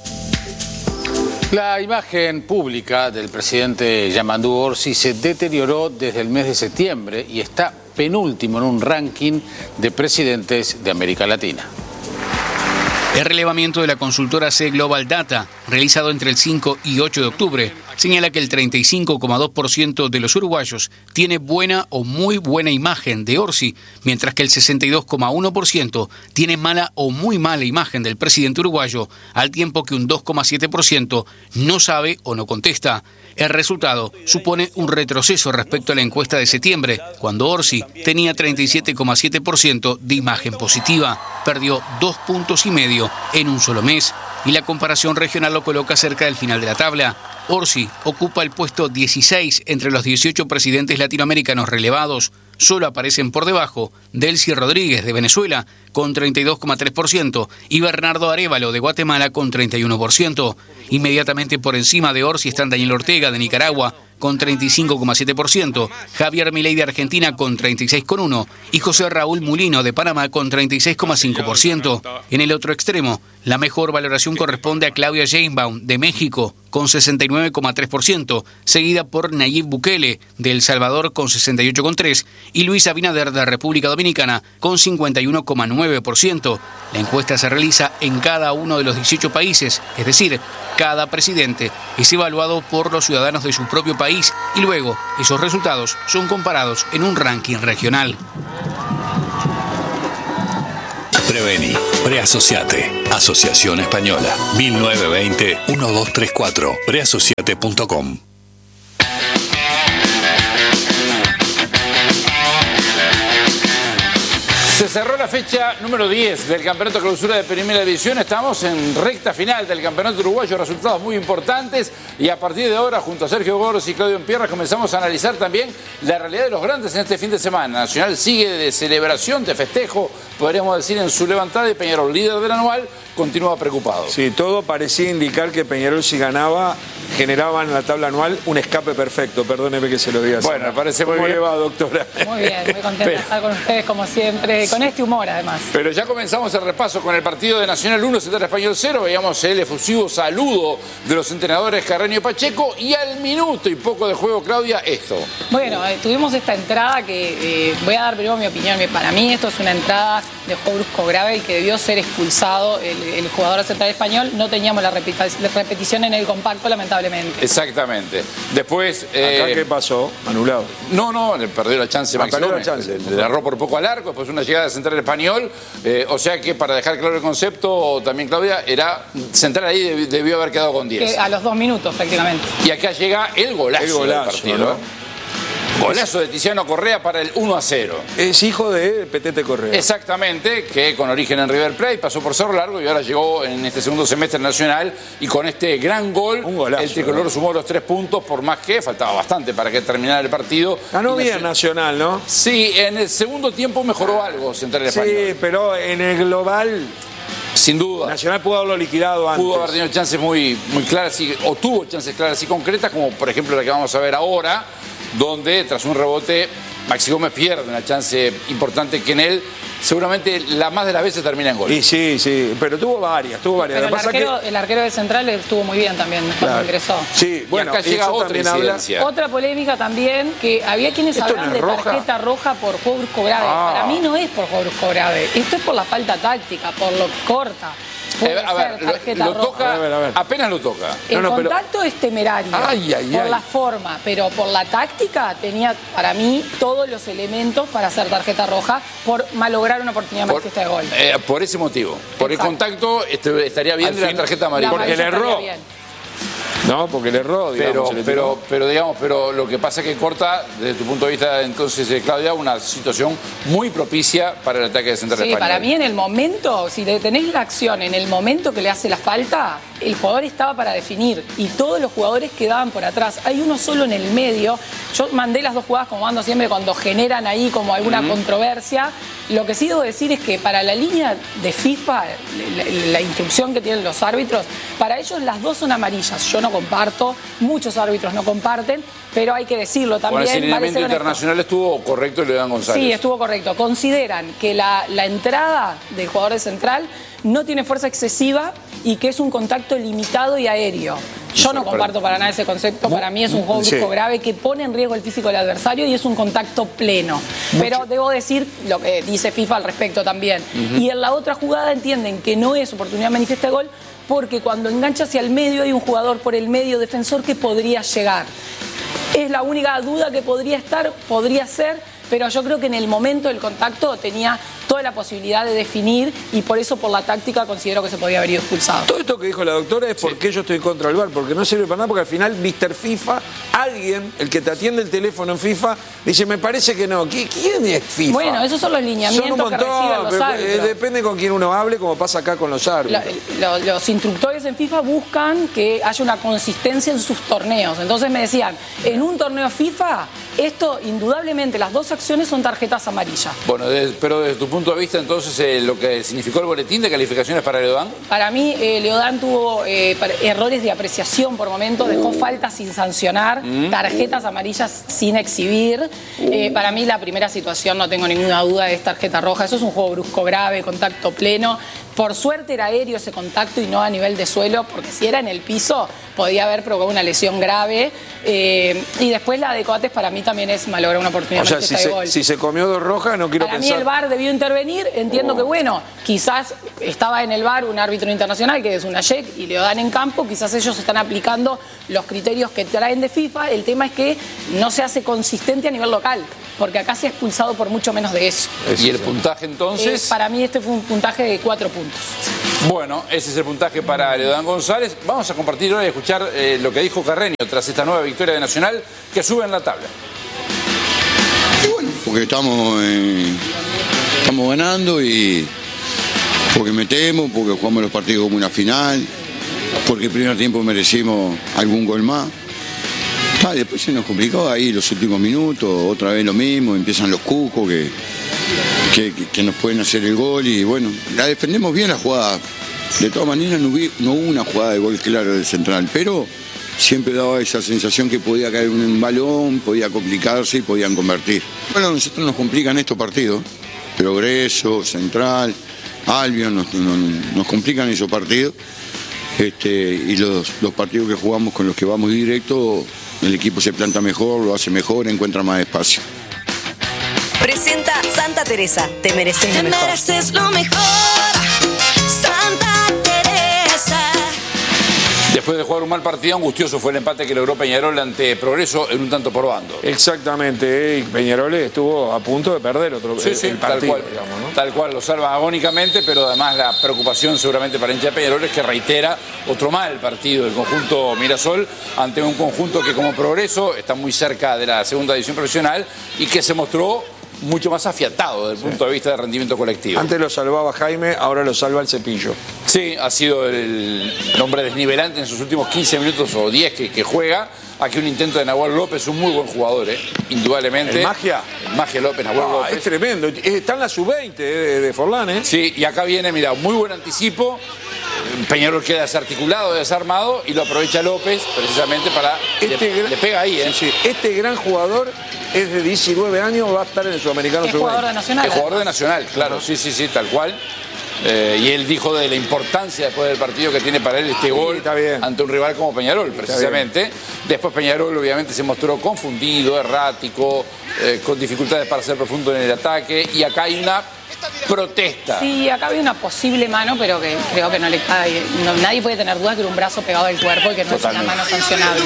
La imagen pública del presidente Yamandu Orsi se deterioró desde el mes de septiembre y está penúltimo en un ranking de presidentes de América Latina. El relevamiento de la consultora C Global Data, realizado entre el cinco y ocho de octubre, señala que el treinta y cinco coma dos por ciento de los uruguayos tiene buena o muy buena imagen de Orsi, mientras que el sesenta y dos coma uno por ciento tiene mala o muy mala imagen del presidente uruguayo, al tiempo que un dos coma siete por ciento no sabe o no contesta. El resultado supone un retroceso respecto a la encuesta de septiembre, cuando Orsi tenía treinta y siete coma siete por ciento de imagen positiva. Perdió dos puntos y medio en un solo mes, y la comparación regional lo coloca cerca del final de la tabla. Orsi ocupa el puesto dieciséis entre los dieciocho presidentes latinoamericanos relevados. Solo aparecen por debajo Delcy Rodríguez de Venezuela con treinta y dos coma tres por ciento y Bernardo Arévalo de Guatemala con treinta y uno por ciento. Inmediatamente por encima de Orsi están Daniel Ortega de Nicaragua con treinta y cinco coma siete por ciento, Javier Milei de Argentina con treinta y seis coma uno por ciento y José Raúl Mulino de Panamá con treinta y seis coma cinco por ciento. En el otro extremo, la mejor valoración corresponde a Claudia Sheinbaum de México con sesenta y nueve coma tres por ciento, seguida por Nayib Bukele de El Salvador con sesenta y ocho coma tres por ciento y Luis Abinader de República Dominicana con cincuenta y uno coma nueve por ciento. La encuesta se realiza en cada uno de los dieciocho países, es decir, cada presidente es evaluado por los ciudadanos de su propio país y luego esos resultados son comparados en un ranking regional. Preveni, Preasociate, Asociación Española, mil novecientos veinte, doce treinta y cuatro, preasociate punto com. Se cerró la fecha número diez del Campeonato Clausura de Primera División. Estamos en recta final del Campeonato Uruguayo, resultados muy importantes. Y a partir de ahora, junto a Sergio Gorros y Claudio Empierra, comenzamos a analizar también la realidad de los grandes en este fin de semana. Nacional sigue de celebración, de festejo, podríamos decir, en su levantada, y Peñarol, líder del anual, continúa preocupado. Sí, todo parecía indicar que Peñarol, si ganaba, generaba en la tabla anual un escape perfecto. Perdóneme que se lo diga así. Bueno, me parece muy ¿Cómo bien. le va, doctora? Muy bien, muy contenta de estar con ustedes como siempre, con este humor además. Pero ya comenzamos el repaso con el partido de Nacional uno, Central Español cero. Veíamos el efusivo saludo de los entrenadores Carreño y Pacheco, y al minuto y poco de juego, Claudia, esto. Bueno, eh, tuvimos esta entrada que eh, voy a dar primero mi opinión. Para mí esto es una entrada de juego brusco grave y que debió ser expulsado el, el jugador Central Español. No teníamos la repetición en el compacto, lamentablemente. Exactamente. Después... Eh, ¿Acá qué pasó? Anulado. No, no, le perdió la chance Ah, Maxi perdió la Gómez. chance. Le, le agarró por poco al arco, después una llegada de Central Español. Eh, o sea que, para dejar claro el concepto, también, Claudia, era Central ahí deb- debió haber quedado con diez. Que a los dos minutos prácticamente. Y acá llega el golazo, El golazo, del partido. ¿no? Golazo de Tiziano Correa para el uno a cero. Es hijo de Petete Correa. Exactamente, que con origen en River Plate pasó por Cerro Largo y ahora llegó en este segundo semestre nacional, y con este gran gol, golazo, el tricolor ¿no? sumó los tres puntos, por más que faltaba bastante para que terminara el partido. Ganó Y bien Nacional, ¿no? Sí, en el segundo tiempo mejoró algo Central Español. Sí, pero en el global... Sin duda. Nacional pudo haberlo liquidado antes. Pudo haber tenido chances muy, muy claras, y, o tuvo chances claras y concretas, como por ejemplo la que vamos a ver ahora, donde tras un rebote Maxi Gómez pierde una chance importante que en él seguramente la más de las veces termina en gol. Y sí, sí, pero tuvo varias, tuvo varias. Pero Lo el que pasa arquero, que... el arquero de Central estuvo muy bien también cuando Claro. ingresó. Sí, bueno, acá llega eso otra también habla- incidencia. Otra polémica también, que había quienes ¿Esto hablan no de es roja? tarjeta roja por juego brusco grave. Ah. Para mí no es por juego brusco grave. Esto es por la falta táctica, por lo que corta. Puede Eh, a ser ver, lo, tarjeta lo roja. toca, A ver, a ver. apenas lo toca. El No, no, pero- contacto es temerario Ay, ay, por ay. la forma, pero por la táctica tenía para mí todos los elementos para hacer tarjeta roja por malograr una oportunidad Por, manifiesta de gol. eh, por ese motivo. Por el Exacto. contacto este, estaría bien Al de la fin- tarjeta La amarilla. porque amarilla le erró. estaría bien. No, porque le erró, digamos. Pero, se le pero, tiró. pero, digamos, pero lo que pasa es que corta, desde tu punto de vista, entonces, eh, Claudia, una situación muy propicia para el ataque de Central Sí, Español. para mí en el momento, si detenés la acción en el momento que le hace la falta, el jugador estaba para definir y todos los jugadores quedaban por atrás. Hay uno solo en el medio. Yo mandé las dos jugadas como mando siempre cuando generan ahí como alguna controversia. Lo que sí debo decir es que para la línea de FIFA, la, la instrucción que tienen los árbitros, para ellos las dos son amarillas. Yo no comparto, muchos árbitros no comparten, pero hay que decirlo también. Bueno, ese vale lineamiento ser honesto. internacional estuvo correcto, y León González. Sí, estuvo correcto. Consideran que la, la entrada del jugador de Central no tiene fuerza excesiva y que es un contacto limitado y aéreo. Yo no comparto para nada ese concepto. Para mí es un juego brusco Sí. grave que pone en riesgo el físico del adversario y es un contacto pleno. Pero debo decir lo que dice FIFA al respecto también. Y en la otra jugada entienden que no es oportunidad manifiesta de gol porque cuando engancha hacia el medio hay un jugador por el medio defensor que podría llegar. Es la única duda que podría estar, podría ser, pero yo creo que en el momento del contacto tenía toda la posibilidad de definir y por eso por la táctica considero que se podía haber ido expulsado. Todo esto que dijo la doctora es porque yo estoy contra el V A R, porque no sirve para nada, porque al final mister FIFA, alguien, el que te atiende el teléfono en FIFA, dice, me parece que no. ¿Qui- ¿Quién es FIFA? Bueno, esos son los lineamientos Son un que montón, reciben los pero, eh, árbitros. depende con quién uno hable, como pasa acá con los árbitros. La- lo- los instructores en FIFA buscan que haya una consistencia en sus torneos. Entonces me decían, en un torneo FIFA, esto indudablemente, las dos acciones son tarjetas amarillas. Bueno, de- pero desde tu punto de vista, entonces, eh, lo que significó el boletín de calificaciones para Leodán. Para mí, eh, Leodán tuvo eh, para- errores de apreciación por momentos, dejó faltas sin sancionar. mm. tarjetas amarillas sin exhibir. Uh. Eh, para mí la primera situación, no tengo ninguna duda, es tarjeta roja. Eso es un juego brusco grave, contacto pleno. Por suerte era aéreo ese contacto y no a nivel de suelo, porque si era en el piso podía haber provocado una lesión grave. Eh, y después la de Coates para mí también es malograr una oportunidad o sea, si de se, gol. Si se comió dos rojas, no quiero para pensar... Para mí el V A R debió intervenir, entiendo oh. que bueno, quizás estaba en el V A R un árbitro internacional que es una Y E C y le dan en campo, quizás ellos están aplicando los criterios que traen de FIFA. El tema es que no se hace consistente a nivel local, porque acá se ha expulsado por mucho menos de eso. ¿Y el puntaje entonces? Eh, para mí este fue un puntaje de cuatro puntos. Bueno, ese es el puntaje para Leodán González. Vamos a compartir ahora y escuchar eh, lo que dijo Carreño tras esta nueva victoria de Nacional, que sube en la tabla. Y bueno, porque estamos, eh, estamos ganando y porque metemos, porque jugamos los partidos como una final, porque el primer tiempo merecimos algún gol más. Ah, después se nos complicó ahí los últimos minutos, otra vez lo mismo, empiezan los cucos que, que, que nos pueden hacer el gol y bueno, la defendemos bien la jugada. De todas maneras no, vi, no hubo una jugada de gol claro del central, pero siempre daba esa sensación que podía caer un balón, podía complicarse y podían convertir. Bueno, a nosotros nos complican estos partidos, Progreso, Central, Albion, nos, nos, nos complican esos partidos. Este, y los, los partidos que jugamos con los que vamos directo, el equipo se planta mejor, lo hace mejor, encuentra más espacio. Presenta Santa Teresa, te mereces lo mejor. Te mereces lo mejor, Santa Teresa. Después de jugar un mal partido, angustioso fue el empate que logró Peñarol ante Progreso en un tanto por bando. Exactamente, y Peñarol estuvo a punto de perder otro sí, sí, el partido, tal cual, digamos, ¿no? Tal cual, lo salva agónicamente, pero además la preocupación seguramente para el hincha de Peñarol es que reitera otro mal partido del conjunto Mirasol ante un conjunto que como Progreso está muy cerca de la segunda división profesional y que se mostró mucho más afiatado desde el punto sí. de vista de rendimiento colectivo. Antes lo salvaba Jaime, ahora lo salva el Cepillo. Sí, ha sido el hombre desnivelante en sus últimos quince minutos o diez que, que juega. Aquí un intento de Nahuel López, un muy buen jugador, ¿eh? Indudablemente. ¿El Magia? El Magia López, Nahuel ah, López. Es tremendo, está en la sub veinte de, de Forlán, ¿eh? Sí, y acá viene, mira, muy buen anticipo. Peñarol queda desarticulado, desarmado y lo aprovecha López precisamente para... Este le, gran, le pega ahí, ¿eh? Sí, este gran jugador es de diecinueve años, va a estar en el Sudamericano. Es jugador de Nacional. Es jugador de Nacional, claro, sí, sí, sí, tal cual. Eh, y él dijo de la importancia después del partido que tiene para él este gol ante un rival como Peñarol, precisamente. Después Peñarol obviamente se mostró confundido, errático, eh, con dificultades para ser profundo en el ataque. Y acá hay una protesta. Sí, acá había una posible mano, pero que creo que no le cae. No, nadie puede tener duda que era un brazo pegado al cuerpo y que no Totalmente. Es una mano sancionable.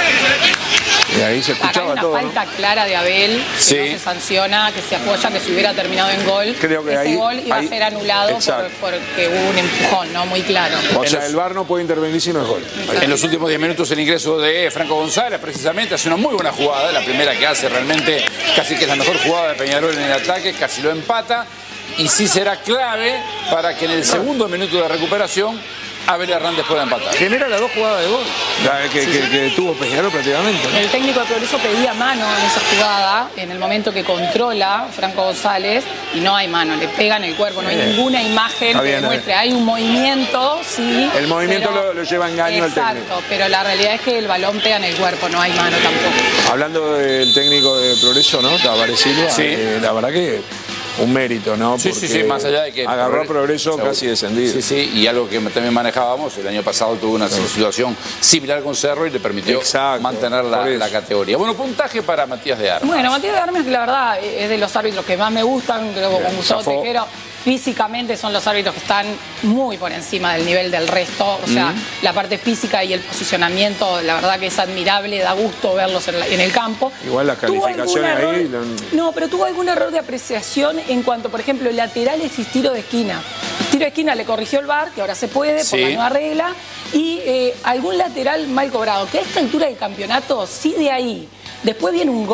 Y ahí se escuchaba acá hay una todo, falta ¿no? clara de Abel, que sí. no se sanciona, que se apoya, que se hubiera terminado en gol. Creo que Ese ahí, gol iba ahí, a ser anulado por, porque hubo un empujón, ¿no? Muy claro. O sea, el V A R no puede intervenir si no es gol. En los últimos diez minutos el ingreso de Franco González, precisamente, hace una muy buena jugada, la primera que hace realmente, casi que es la mejor jugada de Peñarol en el ataque, casi lo empata. Y sí será clave para que en el segundo minuto de recuperación Abel Hernández pueda empatar. Genera las dos jugadas de gol la que, sí, que, sí. que tuvo Peñarol prácticamente, ¿no? El técnico de Progreso pedía mano en esa jugada, en el momento que controla Franco González, y no hay mano, le pega en el cuerpo, no hay eh. ninguna imagen que demuestre. Hay un movimiento, sí. El movimiento pero, lo, lo lleva a engaño exacto, al técnico. Pero la realidad es que el balón pega en el cuerpo, no hay mano tampoco. Hablando del técnico de Progreso, ¿no? Tabaré Silva, sí. eh, la verdad que... un mérito, ¿no? Sí, sí, sí, más allá de que... agarró Progreso seguro. Casi descendido. Sí, sí, y algo que también manejábamos, el año pasado tuvo una sí. situación similar con Cerro y le permitió Exacto, mantener la, la categoría. Bueno, puntaje para Matías de Armas. Bueno, Matías de Armas, la verdad, es de los árbitros que más me gustan, creo que con Gustavo Tejero. Físicamente son los árbitros que están muy por encima del nivel del resto. O sea, mm. la parte física y el posicionamiento, la verdad que es admirable, da gusto verlos en, la, en el campo. Igual las calificaciones error, ahí... No, pero tuvo algún error de apreciación en cuanto, por ejemplo, laterales y tiro de esquina. Tiro de esquina le corrigió el V A R, que ahora se puede por sí. la nueva regla, y eh, algún lateral mal cobrado, que a esta altura del campeonato, sí de ahí, después viene un gol...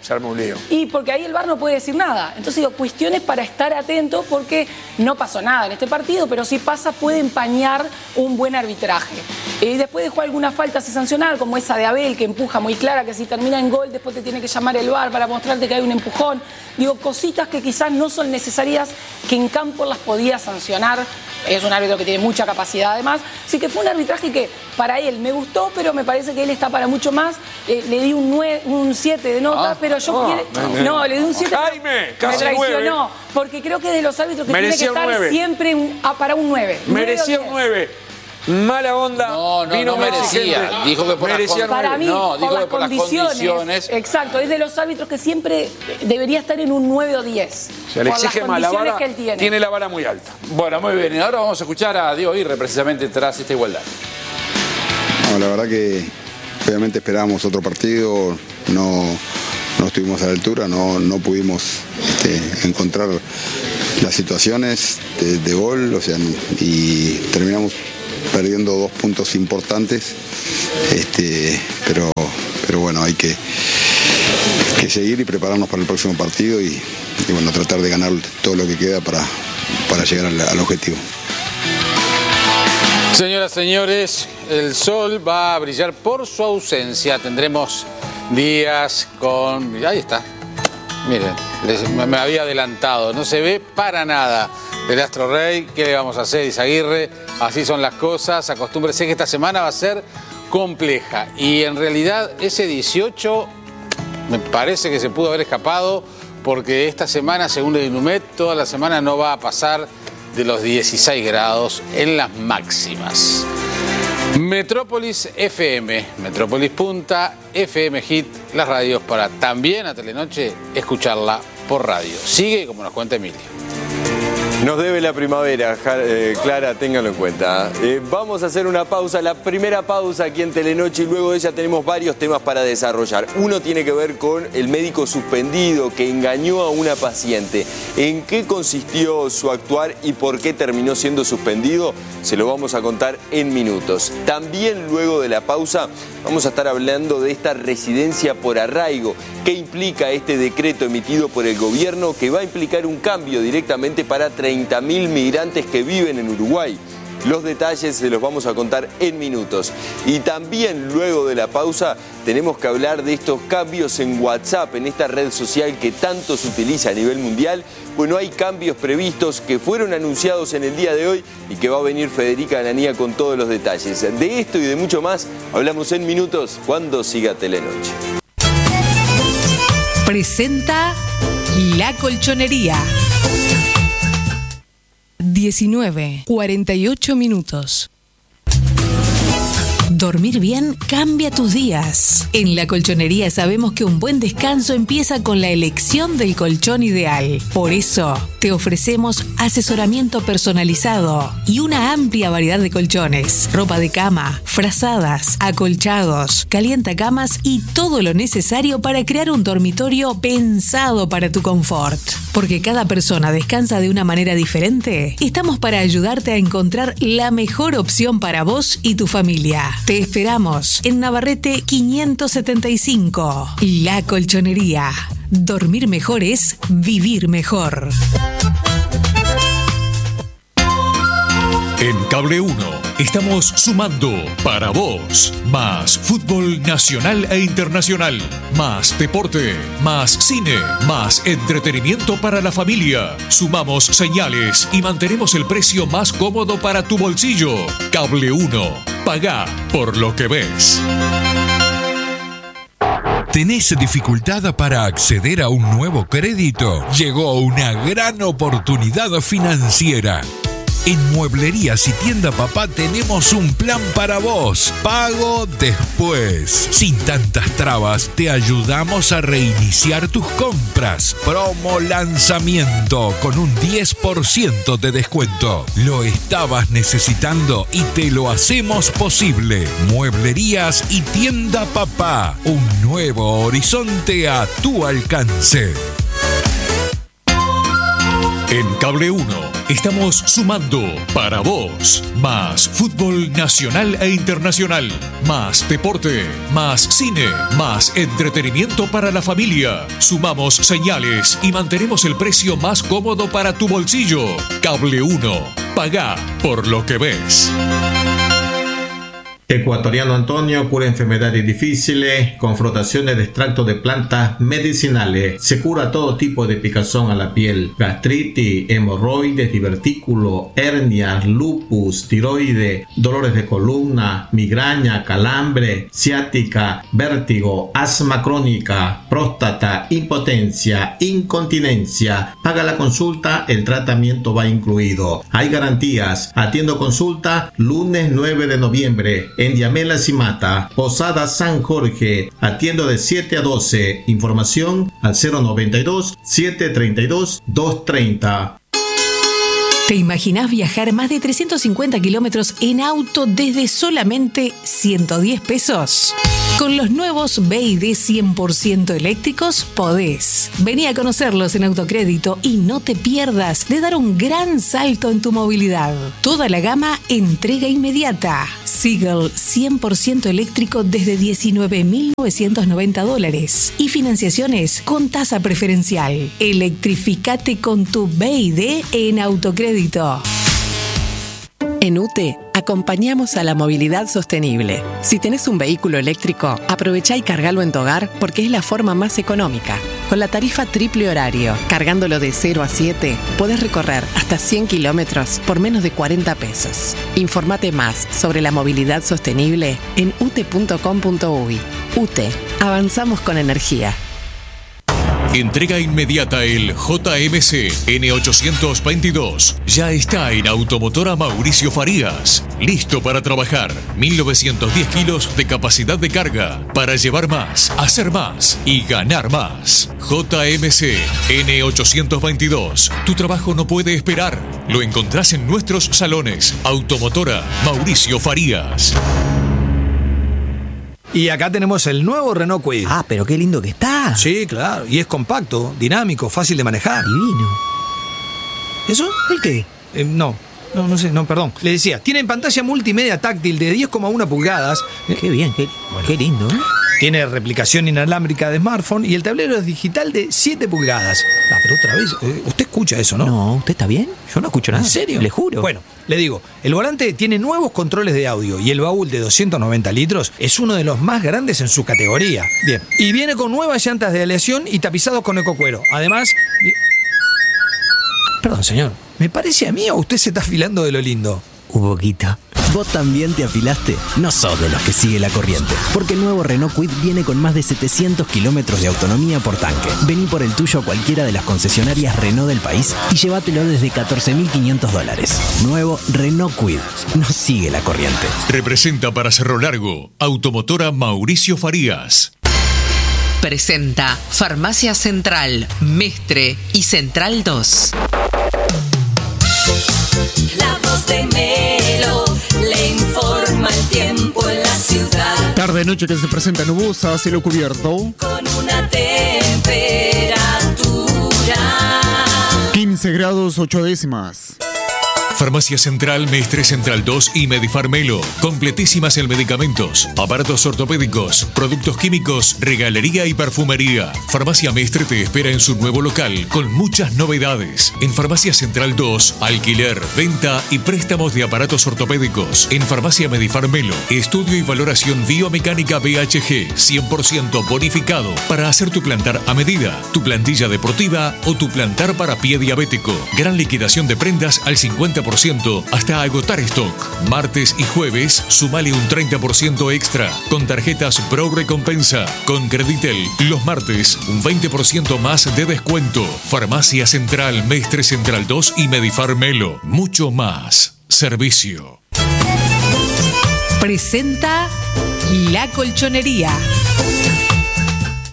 se arma un lío. Y porque ahí el V A R no puede decir nada. Entonces digo, cuestiones para estar atento porque no pasó nada en este partido, pero si pasa puede empañar un buen arbitraje. Y después dejó alguna falta sin sancionar, como esa de Abel, que empuja muy clara, que si termina en gol después te tiene que llamar el V A R para mostrarte que hay un empujón. Digo, cositas que quizás no son necesarias, que en campo las podía sancionar. Es un árbitro que tiene mucha capacidad además. Así que fue un arbitraje que para él me gustó, pero me parece que él está para mucho más. Eh, le di un, nueve, un siete de nota, ah, pero yo... Oh, quiere... No, le di un siete. Jaime, casi me traicionó. nueve. Porque creo que es de los árbitros que Merecía tiene que estar nueve. siempre un, ah, para un nueve. Merecía un nueve. Mala onda. No, no, vino no merecía. Dijo que por merecía las, para mí, no, por dijo las que por condiciones, las condiciones. Exacto, es de los árbitros que siempre debería estar en un nueve o diez. Se le por exige las más la condiciones vara, que él tiene. tiene la vara muy alta. Bueno, muy bien. Y ahora vamos a escuchar a Diego Aguirre precisamente tras esta igualdad. No, la verdad que obviamente esperábamos otro partido, no, no estuvimos a la altura, no, no pudimos este, encontrar las situaciones de, de gol, o sea, y terminamos perdiendo dos puntos importantes, este, pero, pero bueno, hay que, que seguir y prepararnos para el próximo partido y, y bueno, tratar de ganar todo lo que queda para, para llegar al, al objetivo. Señoras, señores, el sol va a brillar por su ausencia. Tendremos días con... Ahí está. Miren, les, me había adelantado. No se ve para nada el Astro Rey. ¿Qué le vamos a hacer, Izaguirre? Así son las cosas. Acostúmbrese que esta semana va a ser compleja. Y en realidad ese dieciocho me parece que se pudo haber escapado porque esta semana, según el INUMED, toda la semana no va a pasar de los dieciséis grados en las máximas. Metrópolis F M, Metrópolis Punta, F M Hit, las radios para también a Telenoche escucharla por radio. Sigue como nos cuenta Emilio. Nos debe la primavera, eh, Clara, ténganlo en cuenta. Eh, vamos a hacer una pausa, la primera pausa aquí en Telenoche y luego de ella tenemos varios temas para desarrollar. Uno tiene que ver con el médico suspendido que engañó a una paciente. ¿En qué consistió su actuar y por qué terminó siendo suspendido? Se lo vamos a contar en minutos. También luego de la pausa vamos a estar hablando de esta residencia por arraigo. ¿Qué implica este decreto emitido por el gobierno que va a implicar un cambio directamente para treinta mil migrantes que viven en Uruguay? Los detalles se los vamos a contar en minutos. Y también luego de la pausa tenemos que hablar de estos cambios en WhatsApp, en esta red social que tanto se utiliza a nivel mundial. Bueno, hay cambios previstos que fueron anunciados en el día de hoy y que va a venir Federica Ananía con todos los detalles. De esto y de mucho más hablamos en minutos cuando siga Telenoche. Presenta La Colchonería. diecinueve, cuarenta y ocho minutos. Dormir bien cambia tus días. En La Colchonería sabemos que un buen descanso empieza con la elección del colchón ideal. Por eso, te ofrecemos asesoramiento personalizado y una amplia variedad de colchones, ropa de cama, frazadas, acolchados, calientacamas y todo lo necesario para crear un dormitorio pensado para tu confort. Porque cada persona descansa de una manera diferente, estamos para ayudarte a encontrar la mejor opción para vos y tu familia. Te esperamos en Navarrete quinientos setenta y cinco. La Colchonería. Dormir mejor es vivir mejor. En Cable uno estamos sumando para vos más fútbol nacional e internacional, más deporte, más cine, más entretenimiento para la familia. Sumamos señales y mantenemos el precio más cómodo para tu bolsillo. Cable uno. Pagá por lo que ves. ¿Tenés dificultad para acceder a un nuevo crédito? Llegó una gran oportunidad financiera. En Mueblerías y Tienda Papá tenemos un plan para vos. Pago después. Sin tantas trabas, te ayudamos a reiniciar tus compras. Promo lanzamiento con un diez por ciento de descuento. Lo estabas necesitando y te lo hacemos posible. Mueblerías y Tienda Papá. Un nuevo horizonte a tu alcance. En Cable uno estamos sumando para vos más fútbol nacional e internacional, más deporte, más cine, más entretenimiento para la familia. Sumamos señales y mantenemos el precio más cómodo para tu bolsillo. Cable uno. Pagá por lo que ves. Ecuatoriano Antonio cura enfermedades difíciles con frotaciones de extracto de plantas medicinales. Se cura todo tipo de picazón a la piel, gastritis, hemorroides, divertículo, hernias, lupus, tiroides, dolores de columna, migraña, calambre, ciática, vértigo, asma crónica, próstata, impotencia, incontinencia. Paga la consulta, el tratamiento va incluido. Hay garantías. Atiendo consulta lunes nueve de noviembre. En Diamela Cimata, Posada San Jorge, atiendo de siete a doce. Información al cero noventa y dos, setecientos treinta y dos, doscientos treinta. ¿Te imaginás viajar más de trescientos cincuenta kilómetros en auto desde solamente ciento diez pesos? Con los nuevos B Y D cien por ciento eléctricos podés. Vení a conocerlos en Autocrédito y no te pierdas de dar un gran salto en tu movilidad. Toda la gama entrega inmediata. Seagull cien por ciento eléctrico desde diecinueve mil novecientos noventa dólares y financiaciones con tasa preferencial. Electrificate con tu B Y D en Autocrédito. En U T E acompañamos a la movilidad sostenible. Si tenés un vehículo eléctrico, aprovechá y cargalo en tu hogar porque es la forma más económica. Con la tarifa triple horario, cargándolo de cero a siete, podés recorrer hasta cien kilómetros por menos de cuarenta pesos. Informate más sobre la movilidad sostenible en u t e punto com punto u y. U T E, avanzamos con energía. Entrega inmediata el J M C N ochocientos veintidós. Ya está en Automotora Mauricio Farías. Listo para trabajar. mil novecientos diez kilos de capacidad de carga. Para llevar más, hacer más y ganar más. J M C N ochocientos veintidós. Tu trabajo no puede esperar. Lo encontrás en nuestros salones. Automotora Mauricio Farías. Y acá tenemos el nuevo Renault Kwid. Ah, pero qué lindo que está. Sí, claro. Y es compacto, dinámico, fácil de manejar. Divino. ¿Eso? ¿El qué? Eh, no, no, no sé, no, perdón. Le decía, tiene pantalla multimedia táctil de diez coma uno pulgadas. Qué bien, qué, bueno. Qué lindo, ¿eh? Tiene replicación inalámbrica de smartphone y el tablero es digital de siete pulgadas. Ah, pero otra vez, eh, usted escucha eso, ¿no? No, ¿usted está bien? Yo no escucho nada. ¿En serio? Le juro. Bueno, le digo, el volante tiene nuevos controles de audio y el baúl de doscientos noventa litros es uno de los más grandes en su categoría. Bien, y viene con nuevas llantas de aleación y tapizados con ecocuero. Además... Perdón, señor, ¿me parece a mí o usted se está afilando de lo lindo? Un poquito. ¿Vos también te afilaste? No sos de los que sigue la corriente, porque el nuevo Renault Kwid viene con más de setecientos kilómetros de autonomía por tanque. Vení por el tuyo a cualquiera de las concesionarias Renault del país y llévatelo desde catorce mil quinientos dólares. Nuevo Renault Kwid. No sigue la corriente. Representa para Cerro Largo, Automotora Mauricio Farías. Presenta Farmacia Central, Mestre y Central dos. La voz de Melo le informa el tiempo en la ciudad. Tarde noche que se presenta nubosa, cielo cubierto. Con una temperatura quince grados ocho décimas. Farmacia Central, Mestre Central dos y Medifarmelo. Completísimas en medicamentos, aparatos ortopédicos, productos químicos, regalería y perfumería. Farmacia Mestre te espera en su nuevo local con muchas novedades. En Farmacia Central dos, alquiler, venta y préstamos de aparatos ortopédicos. En Farmacia Medifarmelo, estudio y valoración biomecánica B H G cien por ciento bonificado para hacer tu plantar a medida, tu plantilla deportiva o tu plantar para pie diabético. Gran liquidación de prendas al cincuenta por ciento hasta agotar stock. Martes y jueves, sumale un treinta por ciento extra con tarjetas Pro Recompensa. Con Creditel, los martes, un veinte por ciento más de descuento. Farmacia Central, Mestre Central dos y Medifarmelo. Mucho más servicio. Presenta La Colchonería.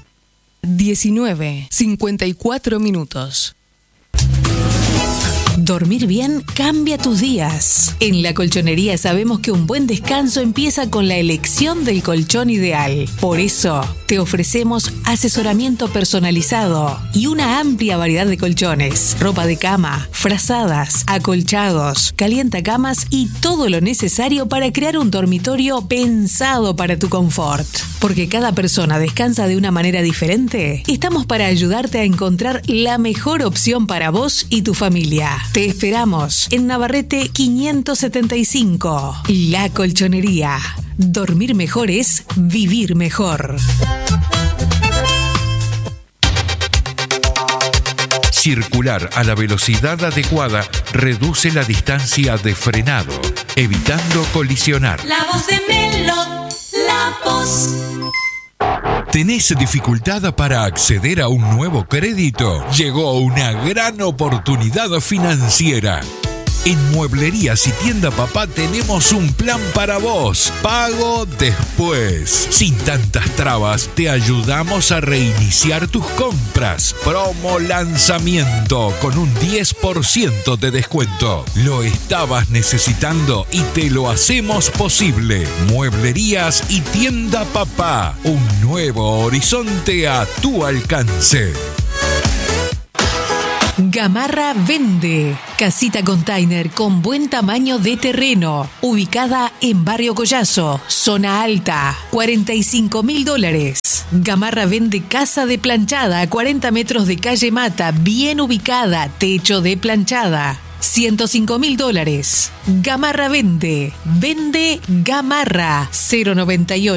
diecinueve, cincuenta y cuatro minutos. Dormir bien cambia tus días. En La Colchonería sabemos que un buen descanso empieza con la elección del colchón ideal. Por eso, te ofrecemos asesoramiento personalizado y una amplia variedad de colchones, ropa de cama, frazadas, acolchados, calientacamas y todo lo necesario para crear un dormitorio pensado para tu confort. Porque cada persona descansa de una manera diferente, estamos para ayudarte a encontrar la mejor opción para vos y tu familia. Te esperamos en Navarrete quinientos setenta y cinco. La Colchonería. Dormir mejor es vivir mejor. Circular a la velocidad adecuada reduce la distancia de frenado, evitando colisionar. La voz de Melo, la voz. ¿Tenés dificultad para acceder a un nuevo crédito? Llegó una gran oportunidad financiera. En Mueblerías y Tienda Papá tenemos un plan para vos. Pago después. Sin tantas trabas, te ayudamos a reiniciar tus compras. Promo lanzamiento con un diez por ciento de descuento. Lo estabas necesitando y te lo hacemos posible. Mueblerías y Tienda Papá. Un nuevo horizonte a tu alcance. Gamarra vende. Casita container con buen tamaño de terreno. Ubicada en Barrio Collazo, zona alta. cuarenta y cinco mil dólares. Gamarra vende casa de planchada a cuarenta metros de calle Mata. Bien ubicada. Techo de planchada. ciento cinco mil dólares. Gamarra vende. Vende Gamarra. cero noventa y ocho.